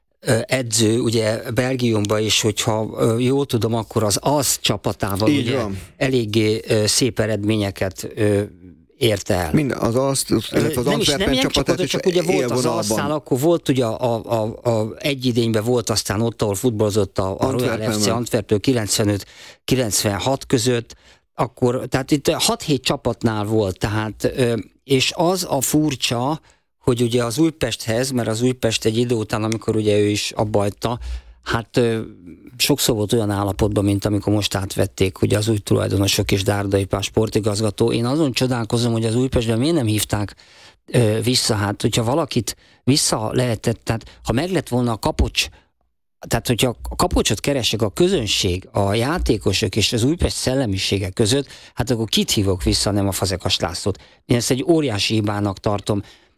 edző, ugye Belgiumban is, hogyha jól tudom, akkor az az csapatával így ugye van. Eléggé szép eredményeket érte el. Minden, az azt, illetve az nem is, nem ilyen csapatot, csak ugye volt az Alszál, akkor volt ugye a, a, a egy idényben volt aztán ott, ahol futballozott a, a Royal ef cé Antwerptől kilencvenöt kilencvenhat között, akkor, tehát itt hat-hét csapatnál volt, tehát, és az a furcsa, hogy ugye az Újpesthez, mert az Újpest egy idő után, amikor ugye ő is abbajta, hát ö, sokszor volt olyan állapotban, mint amikor most átvették ugye az új tulajdonosok és Dárdai Pál sportigazgató. Én azon csodálkozom, hogy az Újpestben miért nem hívták ö, vissza, hát hogyha valakit vissza lehetett, tehát ha meg lett volna a kapocs, tehát hogyha a kapocsot keresek a közönség, a játékosok és az Újpest szellemisége között, hát akkor kit hívok vissza, nem a Fazekas Lászlót. Én ezt egy óriási hibának tartom.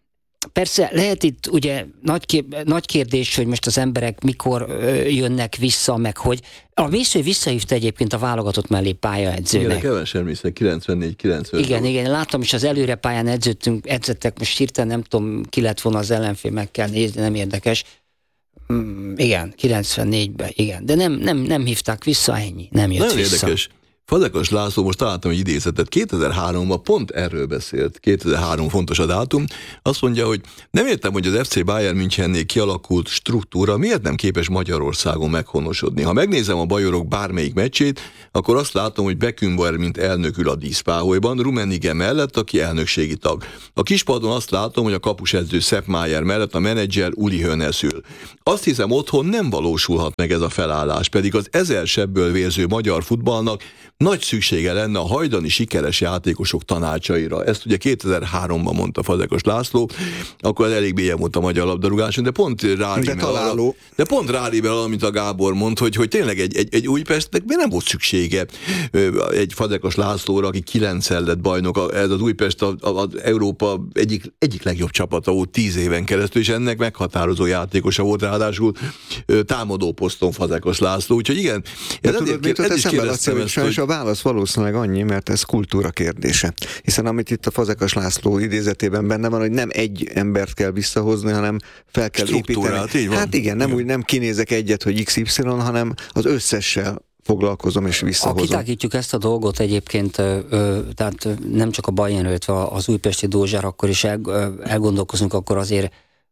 Persze lehet itt ugye nagy, kér, nagy kérdés, hogy most az emberek mikor ö, jönnek vissza, meg hogy. A Mésző visszahívta egyébként a válogatott mellé pályaedzőnek. Igen, kevesen vissza, kilencvennégy kilencven. Igen, igen, láttam is az előre pályán edződtünk, edzettek, most hirtelen nem tudom, ki lett volna az ellenfél, meg kell nézni, nem érdekes. Mm, igen, kilencvennégyben, igen, de nem, nem, nem hívták vissza, ennyi, nem jött Nagyon vissza. Érdekes. Fazekas László, most találtam egy idézetet, kétezer-háromban pont erről beszélt, kétezer-három fontos a dátum, azt mondja, hogy nem értem, hogy az ef cé Bayern Münchennél kialakult struktúra miért nem képes Magyarországon meghonosodni. Ha megnézem a bajorok bármelyik meccsét, akkor azt látom, hogy Beckenbauer mint elnök ül a díszpáholyban, Rummenigge mellett, aki elnökségi tag. A kispadon azt látom, hogy a kapusedző Sepp Maier mellett a menedzser Uli Hoeneß ül. Azt hiszem, otthon nem valósulhat meg ez a felállás, pedig az ezer sebből vérző magyar futballnak nagy szüksége lenne a hajdani sikeres játékosok tanácsaira. Ezt ugye kétezer-háromban mondta Fazekas László, akkor elég mélyen volt a magyar labdarúgáson, de pont rárímel, de pont rárímel, amit a Gábor mond, hogy, hogy tényleg egy, egy, egy Újpestnek miért nem volt szüksége egy Fazekas Lászlóra, aki kilencszer lett bajnok, ez az Újpest az, az Európa egyik, egyik legjobb csapata volt tíz éven keresztül, és ennek meghatározó játékosa volt, ráadásul támadó poszton Fazekas László, úgyhogy igen. De ez tudod, mit ott eszembe lesz, hogy a válasz valószínűleg annyi, mert ez kultúra kérdése. Hiszen amit itt a Fazekas László idézetében benne van, hogy nem egy embert kell visszahozni, hanem fel kell építeni. Hát igen, nem igen. úgy nem kinézek egyet, hogy iksz ipszilon, hanem az összessel foglalkozom és visszahozom. Ha kitágítjuk ezt a dolgot egyébként, ö, ö, tehát nem csak a Bayernről, illetve az újpesti Dózsár, akkor is el, ö, elgondolkozunk, akkor azért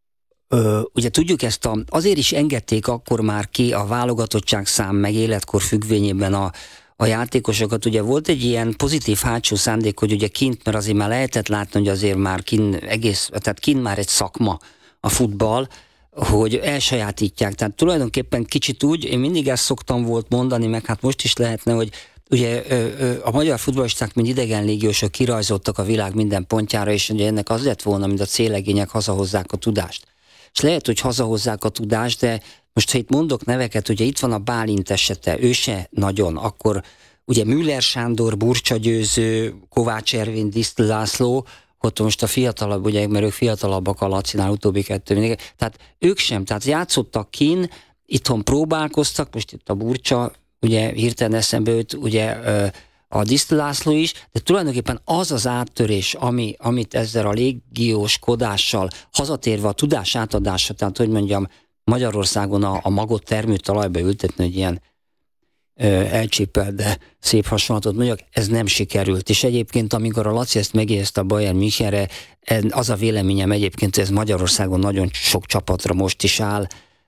Ö, ugye tudjuk ezt, a, azért is engedték akkor már ki a válogatottság szám meg életkor függvényében a, a játékosokat. Ugye volt egy ilyen pozitív hátsó szándék, hogy ugye kint, mert azért már lehetett látni, hogy azért már kint egész, tehát kint már egy szakma a futball, hogy elsajátítják. Tehát tulajdonképpen kicsit úgy, én mindig ezt szoktam volt mondani, meg hát most is lehetne, hogy ugye ö, ö, a magyar futballisták, mint idegen légiósok kirajzoltak a világ minden pontjára, és ugye ennek az lett volna, mint a célegények hazahozzák a tudást. És lehet, hogy hazahozzák a tudást, de most, ha itt mondok neveket, ugye itt van a Bálint esete, ő se nagyon, akkor ugye Müller Sándor, Burcsa Győző, Kovács Ervin, Disztl László, ott most a fiatalabb, ugye, mert ők fiatalabbak a Lacinál, utóbbi kettő mindig, tehát ők sem, tehát játszottak kin, itthon próbálkoztak, most itt a Burcsa, ugye hirtelen eszembe őt, ugye a Disztl László is, de tulajdonképpen az az áttörés, ami, amit ezzel a légióskodással, hazatérve a tudás átadása, tehát hogy mondjam, Magyarországon a, a magot termő talajba ültetni, hogy ilyen ö, elcsépelt, de szép hasonlatot mondjak, ez nem sikerült. És egyébként, amikor a Laci ezt megérezte a Bayern Münchenre, az a véleményem egyébként, hogy ez Magyarországon nagyon sok csapatra most is áll,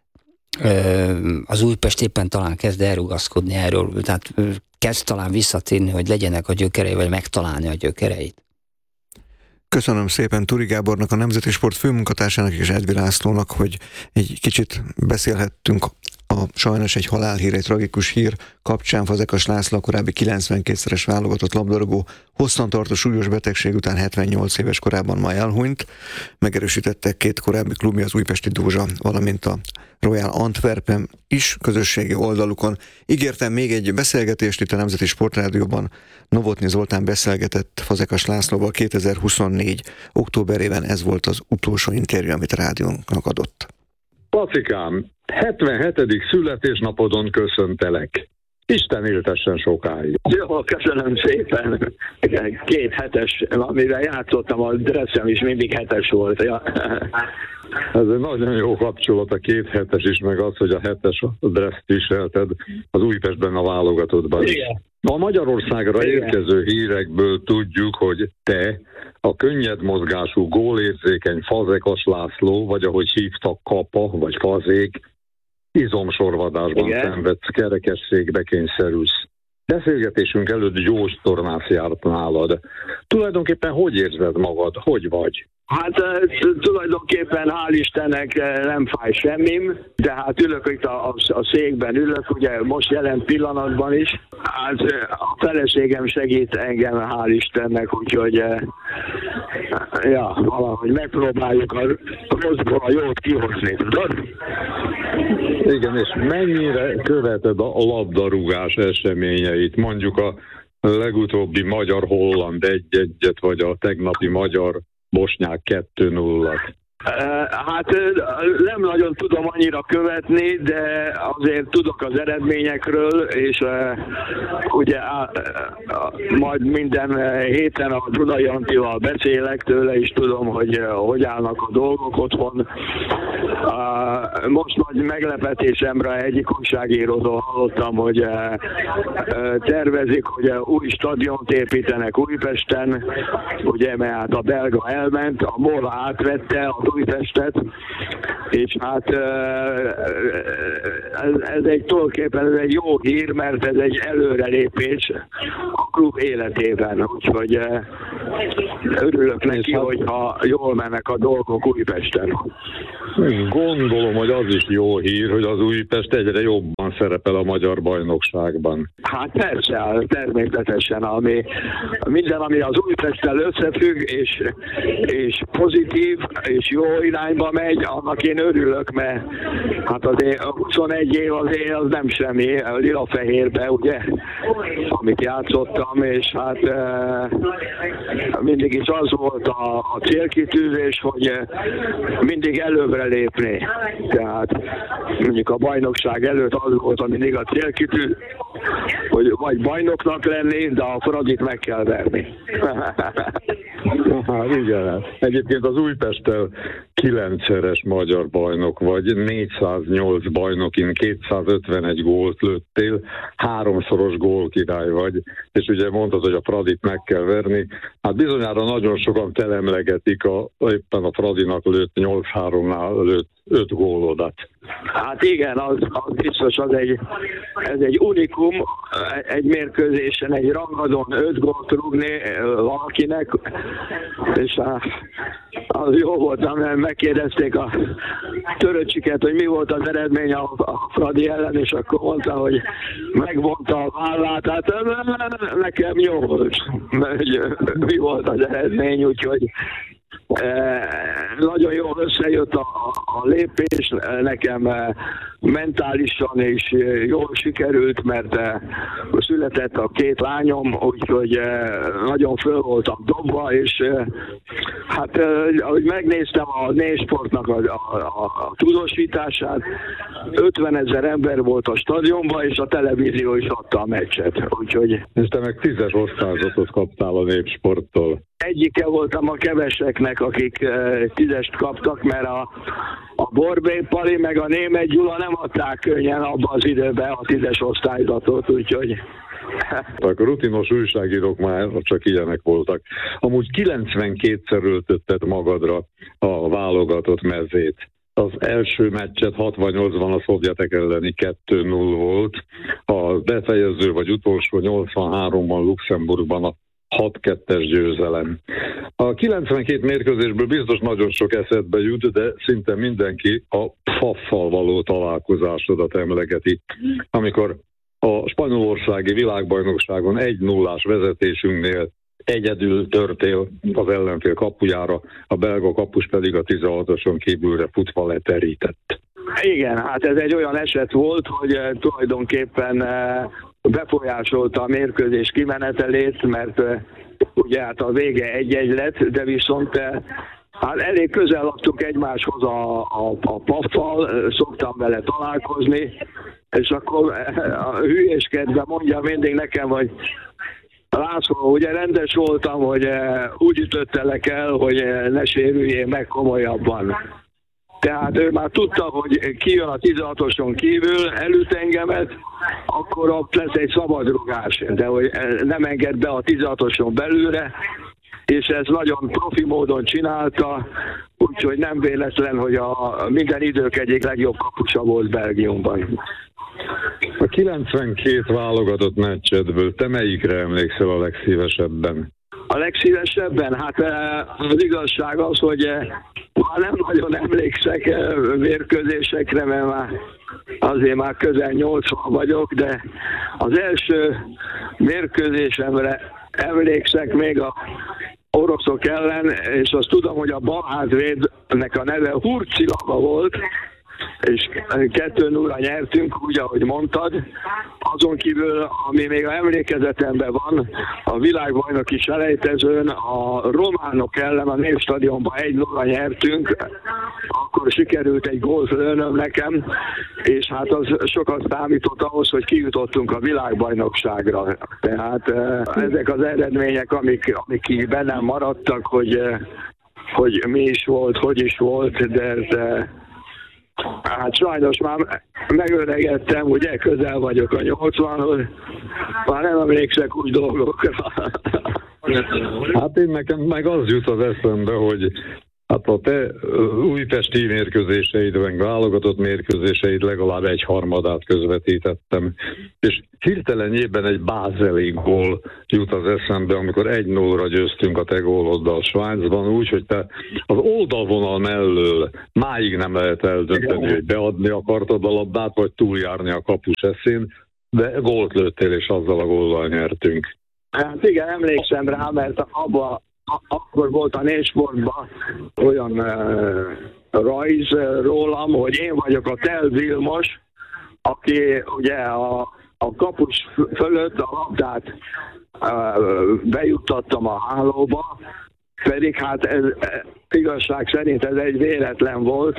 ö, az Újpest éppen talán kezd elrugaszkodni erről, tehát kezd talán visszatérni, hogy legyenek a gyökerei, vagy megtalálni a gyökereit. Köszönöm szépen Turi Gábornak, a Nemzeti Sport főmunkatársának és Edvi Lászlónak, hogy egy kicsit beszélhettünk a sajnos egy halálhír, egy tragikus hír kapcsán. Fazekas László, a korábbi kilencvenkétszeres válogatott labdarúgó hosszantartó súlyos betegség után hetvennyolc éves korában ma elhunyt. Megerősítettek két korábbi klubja, az újpesti Dózsa, valamint a Royal Antwerpen is közösségi oldalukon. Ígértem még egy beszélgetést itt a Nemzeti Sportrádióban. Novotny Zoltán beszélgetett Fazekas Lászlóval kétezer-huszonnégy októberében, ez volt az utolsó interjú, amit a rádiónknak adott. Pacikám, hetvenhetedik születésnapodon köszöntelek. Isten éltessen sokáig. Jó, köszönöm szépen. Két hetes, amivel játszottam, a dresszem is mindig hetes volt. Ja. Ez egy nagyon jó kapcsolat, a két hetes is, meg az, hogy a hetes dresszt viselted az Újpestben a válogatottban. Igen. A Magyarországra Igen. érkező hírekből tudjuk, hogy te, a könnyed mozgású, gólérzékeny Fazekas László, vagy ahogy hívtak Kapa, vagy Fazék, izomsorvadásban Igen. szenvedsz, kerekesszékbe kényszerülsz. Beszélgetésünk előtt gyors tornász járt nálad. Tulajdonképpen hogy érzed magad? Hogy vagy? Hát tulajdonképpen hál' Istennek nem fáj semmim, de hát ülök itt a, a, a székben, ülök, ugye most jelen pillanatban is. Hát a feleségem segít engem, hál' Istennek, úgyhogy ja, valahogy megpróbáljuk a rosszból a jót kihozni, tudod? Igen, és mennyire követed a labdarúgás eseményeit? Mondjuk a legutóbbi magyar-holland egy egyet, vagy a tegnapi magyar bosnyák kettő nullát. Hát nem nagyon tudom annyira követni, de azért tudok az eredményekről, és ugye majd minden héten a Dunai Antival beszélek tőle, és tudom, hogy hogy állnak a dolgok otthon. Most nagy meglepetésemre egyik újságírótól hallottam, hogy tervezik, hogy új stadiont építenek Újpesten, ugye, mert hát a belga elment, a MOL átvette a Újpestet, és hát ez, ez egy tulajdonképpen ez egy jó hír, mert ez egy előrelépés a klub életében, úgyhogy örülök neki, hogyha jól mennek a dolgok Újpesten. Gondolom, hogy az is jó hír, hogy az Újpest egyre jobban szerepel a magyar bajnokságban. Hát persze, természetesen, ami, minden, ami az Újpesttel összefügg, és, és pozitív, és jó irányba megy, annak én örülök, mert hát azért huszonegy év azért az nem semmi, lila-fehérbe, ugye, amit játszottam, és hát e, mindig is az volt a, a célkitűzés, hogy mindig előbbre lépni. Tehát mondjuk a bajnokság előtt az volt mindig a célkitűzés, hogy vagy bajnoknak lenni, de a Fradit meg kell verni. Hát igen. Egyébként az Újpesttel kilencszeres magyar bajnok vagy, négyszáznyolc bajnokin kétszázötvenegy gólt lőttél, háromszoros gólkirály vagy, és ugye mondtad, hogy a Fradit meg kell verni. Hát bizonyára nagyon sokan telemlegetik a, éppen a Fradinak lőtt nyolc háromnál lőtt öt gólodat. Hát igen, az, az biztos, az egy, ez egy unikum, egy mérkőzésen, egy rangadón öt gólt rúgni valakinek, és az jó volt, mert megkérdezték a Töröcsiket, hogy mi volt az eredmény a, a Fradi ellen, és akkor mondta, hogy megvonta a vállát, hát nekem jó volt, mi volt az eredmény, úgyhogy E, nagyon jól összejött a, a lépés, nekem mentálisan is jól sikerült, mert született a két lányom, úgyhogy nagyon föl voltam dobva, és hát ahogy megnéztem a Nésportnak a, a, a, a tudósítását, ötvenezer ember volt a stadionban, és a televízió is adta a meccset, úgyhogy... És te meg tízes osztályzatot kaptál a Népsporttól. Egyike voltam a keveseknek, akik tízest kaptak, mert a, a Borbély Pali meg a Németh Gyula nem adták könnyen abban az időben a tízes osztályzatot, úgyhogy... A rutinos újságírók már csak ilyenek voltak. Amúgy kilencvenkétszer öltötted magadra a válogatott mezét. Az első meccset hatvannyolcban a szovjetek elleni kettő null volt, a befejező vagy utolsó nyolcvanháromban Luxemburgban a hat kettes győzelem. A kilencvenkét mérkőzésből biztos nagyon sok eszedbe jut, de szinte mindenki a Pfaffal való találkozásodat emlegeti, amikor a spanyolországi világbajnokságon egy nullás vezetésünknél egyedül törtél az ellenfél kapujára, a belga kapus pedig a tizenhatoson kívülre futva leterített. Igen, hát ez egy olyan eset volt, hogy tulajdonképpen befolyásolta a mérkőzés kimenetelét, mert ugye hát a vége egy-egy lett, de viszont hát elég közel laktunk egymáshoz a, a, a Paffal, szoktam vele találkozni, és akkor a hülyéskedve mondja mindig nekem, hogy László, ugye rendes voltam, hogy úgy ütöttelek el, hogy ne sérüljél meg komolyabban. Tehát ő már tudta, hogy kijön a tizenhatoson kívül, elüt engemet, akkor ott lesz egy szabadrugás, de hogy nem enged be a tizenhatoson belülre, és ez nagyon profi módon csinálta, úgyhogy nem véletlen, hogy a minden idők egyik legjobb kapusa volt Belgiumban. A kilencvenkét válogatott meccsedből te melyikre emlékszel a legszívesebben? A legszívesebben? Hát az igazság az, hogy már nem nagyon emlékszek mérkőzésekre, mert már azért már közel nyolcvan vagyok, de az első mérkőzésemre emlékszek még a oroszok ellen, és azt tudom, hogy a balhátvédnek a neve Hurcilava volt, és kettő nulla nyertünk, úgy, ahogy mondtad. Azon kívül, ami még a emlékezetemben van, a világbajnoki selejtezőn a románok ellen a Népstadionban egy nulla nyertünk, akkor sikerült egy gólt lőnöm nekem, és hát az sokat számított ahhoz, hogy kijutottunk a világbajnokságra. Tehát ezek az eredmények, amik, amik bennem maradtak, hogy, hogy mi is volt, hogy is volt, de de hát sajnos már megöregedtem, ugye közel vagyok a nyolcvanhoz, már nem emlékszek úgy dolgokra. Hát én nekem meg az jut az eszembe, hogy hát a te újpesti mérkőzéseid, meg válogatott mérkőzéseid legalább egy harmadát közvetítettem. És hirtelenjében egy bázeli gól jut az eszembe, amikor egy nullra győztünk a te góloddal Svájcban, úgy, hogy te az oldalvonal mellől máig nem lehet eldönteni, hogy beadni akartad a labdát, vagy túljárni a kapus eszén, de gólt lőttél, és azzal a góllal nyertünk. Hát igen, emlékszem rá, mert abban akkor volt a Népsportban olyan uh, rajz uh, rólam, hogy én vagyok a Tel Vilmos, aki ugye a, a kapus fölött a labdát uh, bejuttattam a hálóba, pedig hát ez, igazság szerint ez egy véletlen volt,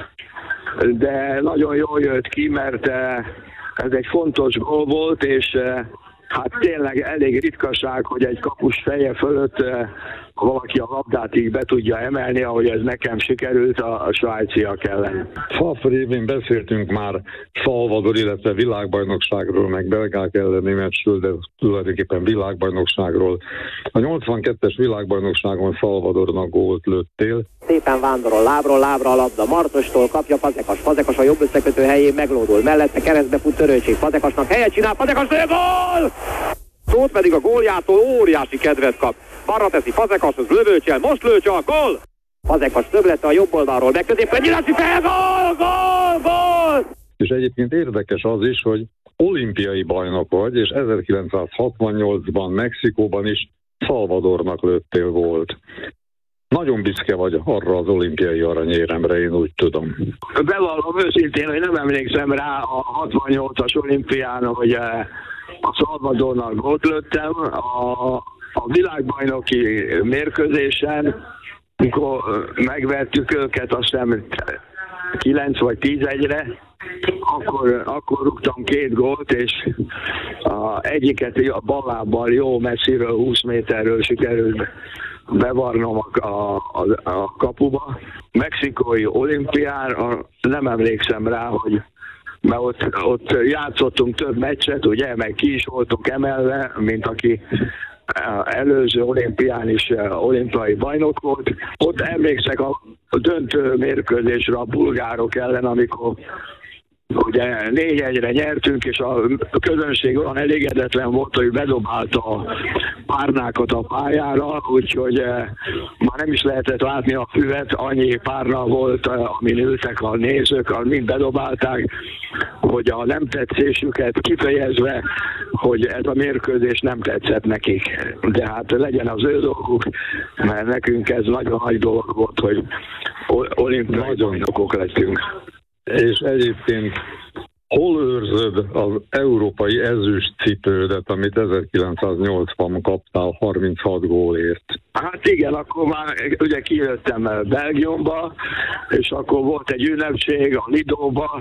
de nagyon jól jött ki, mert uh, ez egy fontos gól volt, és uh, hát tényleg elég ritkaság, hogy egy kapus feje fölött uh, valaki a labdát így be tudja emelni, ahogy ez nekem sikerült a, a svájciak ellen. Szafra évén beszéltünk már Salvador, illetve világbajnokságról, meg belgák elleni meccsről, de tulajdonképpen világbajnokságról. A nyolcvankettes világbajnokságon Salvadornak gólt lőttél. Szépen vándorol lábról lábra a labda, Martostól kapja Fazekas, Fazekas a jobb összekötő helyén meglódul, mellette keresztbe fut Törőcsik, Fazekasnak helyet csinál, Fazekas lő, gól! Tóth pedig a góljától óriási kedvet kap. Balra teszi Fazekashoz, lövőcsel, most lőcsel, gól! Fazekas többlete a jobb oldalról, megközépen nyilási fel, gól, gól, gól! És egyébként érdekes az is, hogy olimpiai bajnok vagy, és ezerkilencszázhatvannyolcban Mexikóban is Salvadornak lőttél volt. Nagyon büszke vagy arra az olimpiai aranyéremre, én úgy tudom. Bevallom őszintén, hogy nem emlékszem rá a hatvannyolcas olimpián, hogy a Salvadornak gólt lőttem. A, a világbajnoki mérkőzésen, amikor megvertük őket, azt hiszem kilenc vagy tíz egyre, akkor, akkor rúgtam két gólt, és a egyiket a ballábbal jó messziről, húsz méterről sikerült bevarnom a, a, a, a kapuba. Mexikói olimpiára nem emlékszem rá, hogy mert ott, ott játszottunk több meccset, ugye, meg ki is voltunk emelve, mint aki előző olimpián is olimpiai bajnok volt. Ott emlékszek a döntő mérkőzésre a bulgárok ellen, amikor ugye négy egyre nyertünk, és a közönség olyan elégedetlen volt, hogy bedobálta a párnákat a pályára, úgyhogy már nem is lehetett látni a füvet, annyi párna volt, amin ültek a nézők, mind bedobálták, hogy a nem tetszésüket kifejezve, hogy ez a mérkőzés nem tetszett nekik. De hát legyen az ő dolguk, mert nekünk ez nagyon nagy dolog volt, hogy olimpiai bajnokok lettünk. És egyébként hol őrzöd az európai ezüst cipődet, amit ezerkilencszáznyolcvanban kaptál harminchat gólért? Hát igen, akkor már ugye kijöttem Belgiumba, és akkor volt egy ünnepség a Lidóba,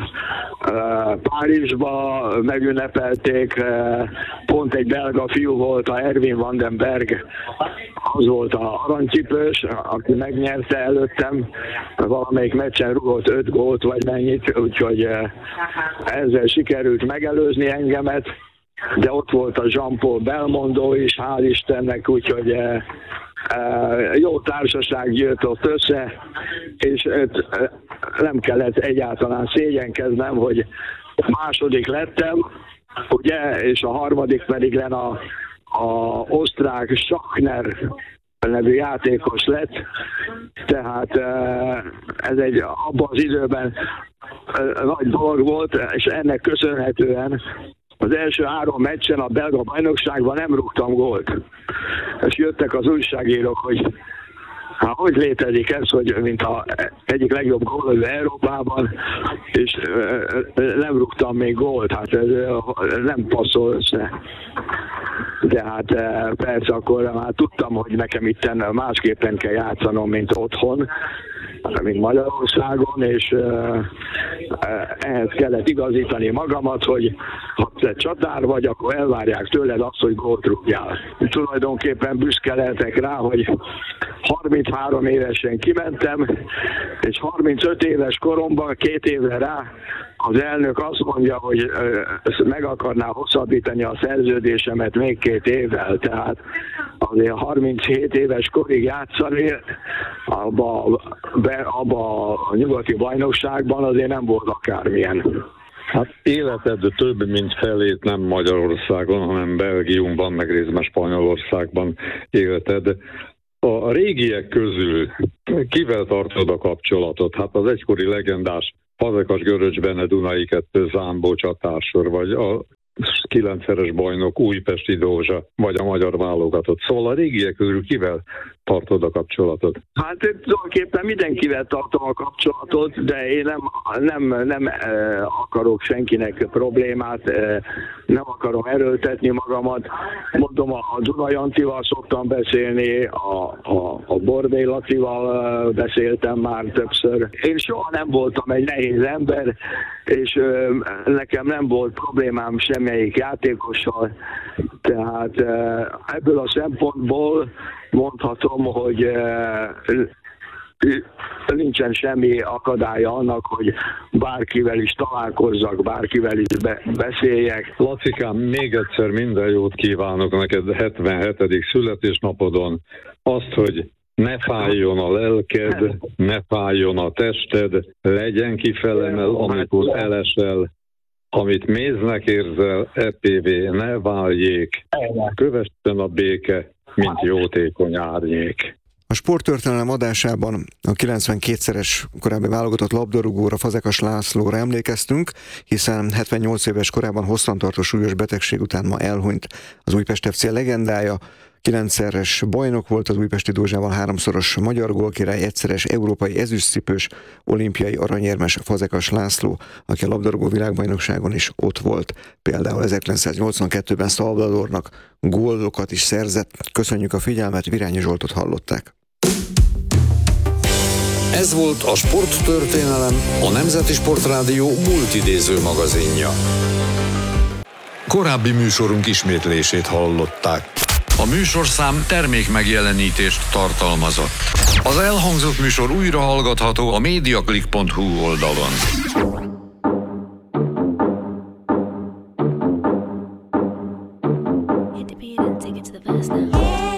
Párizsba megünnepelték, pont egy belga fiú volt, a Erwin van den Berg, az volt a aranycipős, aki megnyerte előttem, valamelyik meccsen rugott öt gólt vagy mennyit, úgyhogy ezzel sikerült megelőzni engemet, de ott volt a Jean-Paul Belmondo is, hál' Istennek, úgyhogy e, e, jó társaság jött ott össze, és e, nem kellett egyáltalán szégyenkeznem, hogy második lettem, ugye, és a harmadik pedig len a, a osztrák Schachner nevű játékos lett, tehát e, ez egy abban az időben nagy dolog volt, és ennek köszönhetően az első három meccsen a belga bajnokságban nem rúgtam gólt. És jöttek az újságírók, hogy Hát hogy létezik ez, hogy mint a egyik legjobb gólövő Európában, és nem rúgtam még gólt, hát ez nem passzol össze. De hát persze akkor már tudtam, hogy nekem itten másképpen kell játszanom, mint otthon, mint Magyarországon, és ehhez kellett igazítani magamat, hogy ha te csatár vagy, akkor elvárják tőled azt, hogy gólt rúgjál. Tulajdonképpen büszke lehetek rá, hogy harminchárom évesen kimentem, és harmincöt éves koromban, két évre rá, az elnök azt mondja, hogy meg akarná hosszabbítani a szerződésemet még két évvel, tehát azért harminchét éves korig játszani abba, be, abba a nyugati bajnokságban azért nem volt akármilyen. Hát életed több mint felét nem Magyarországon, hanem Belgiumban, meg részben Spanyolországban életed. A régiek közül kivel tartod a kapcsolatot? Hát az egykori legendás Fazekas, Göröcs Bene, Dunai kettő, Zámbó csatársor, vagy a kilencszeres bajnok Újpesti Dózsa, vagy a magyar válogatott. Szóval a régiek közül kivel tartod a kapcsolatot? Hát tulajdonképpen mindenkivel tartom a kapcsolatot, de én nem, nem, nem akarok senkinek problémát, nem akarom erőltetni magamat. Mondom, a Dunai Antival szoktam beszélni, a, a, a Borbély Lacival beszéltem már többször. Én soha nem voltam egy nehéz ember, és nekem nem volt problémám semmelyik játékossal, tehát ebből a szempontból mondhatom, hogy nincsen semmi akadálya annak, hogy bárkivel is találkozzak, bárkivel is be- beszéljek. Lacikám, még egyszer minden jót kívánok neked hetvenhetedik születésnapodon. Azt, hogy ne fájjon a lelked, ne fájjon a tested, legyen kifelemel, amikor elesel, amit méznek érzel, é pé vé ne váljék, kövessen a béke, mint jótékony árnyék. A sporttörténelem adásában a kilencvenkétszeres korábbi válogatott labdarúgóra, Fazekas Lászlóra emlékeztünk, hiszen hetvennyolc éves korában hosszantartó súlyos betegség után ma elhunyt az Újpest ef cé legendája. Kilencszeres bajnok volt az Újpesti Dózsával, háromszoros magyar gólkirály, egyszeres európai ezüstcipős, olimpiai aranyérmes Fazekas László, aki a labdarúgó világbajnokságon is ott volt. Például ezerkilencszáznyolcvankettőben Salvadornak gólokat is szerzett. Köszönjük a figyelmet, Virányi Zsoltot hallották. Ez volt a Sporttörténelem, a Nemzeti Sportrádió multidéző magazinja. Korábbi műsorunk ismétlését hallották. A műsorszám termék megjelenítést tartalmazott. Az elhangzott műsor újra hallgatható a mediaclick pont hu oldalon.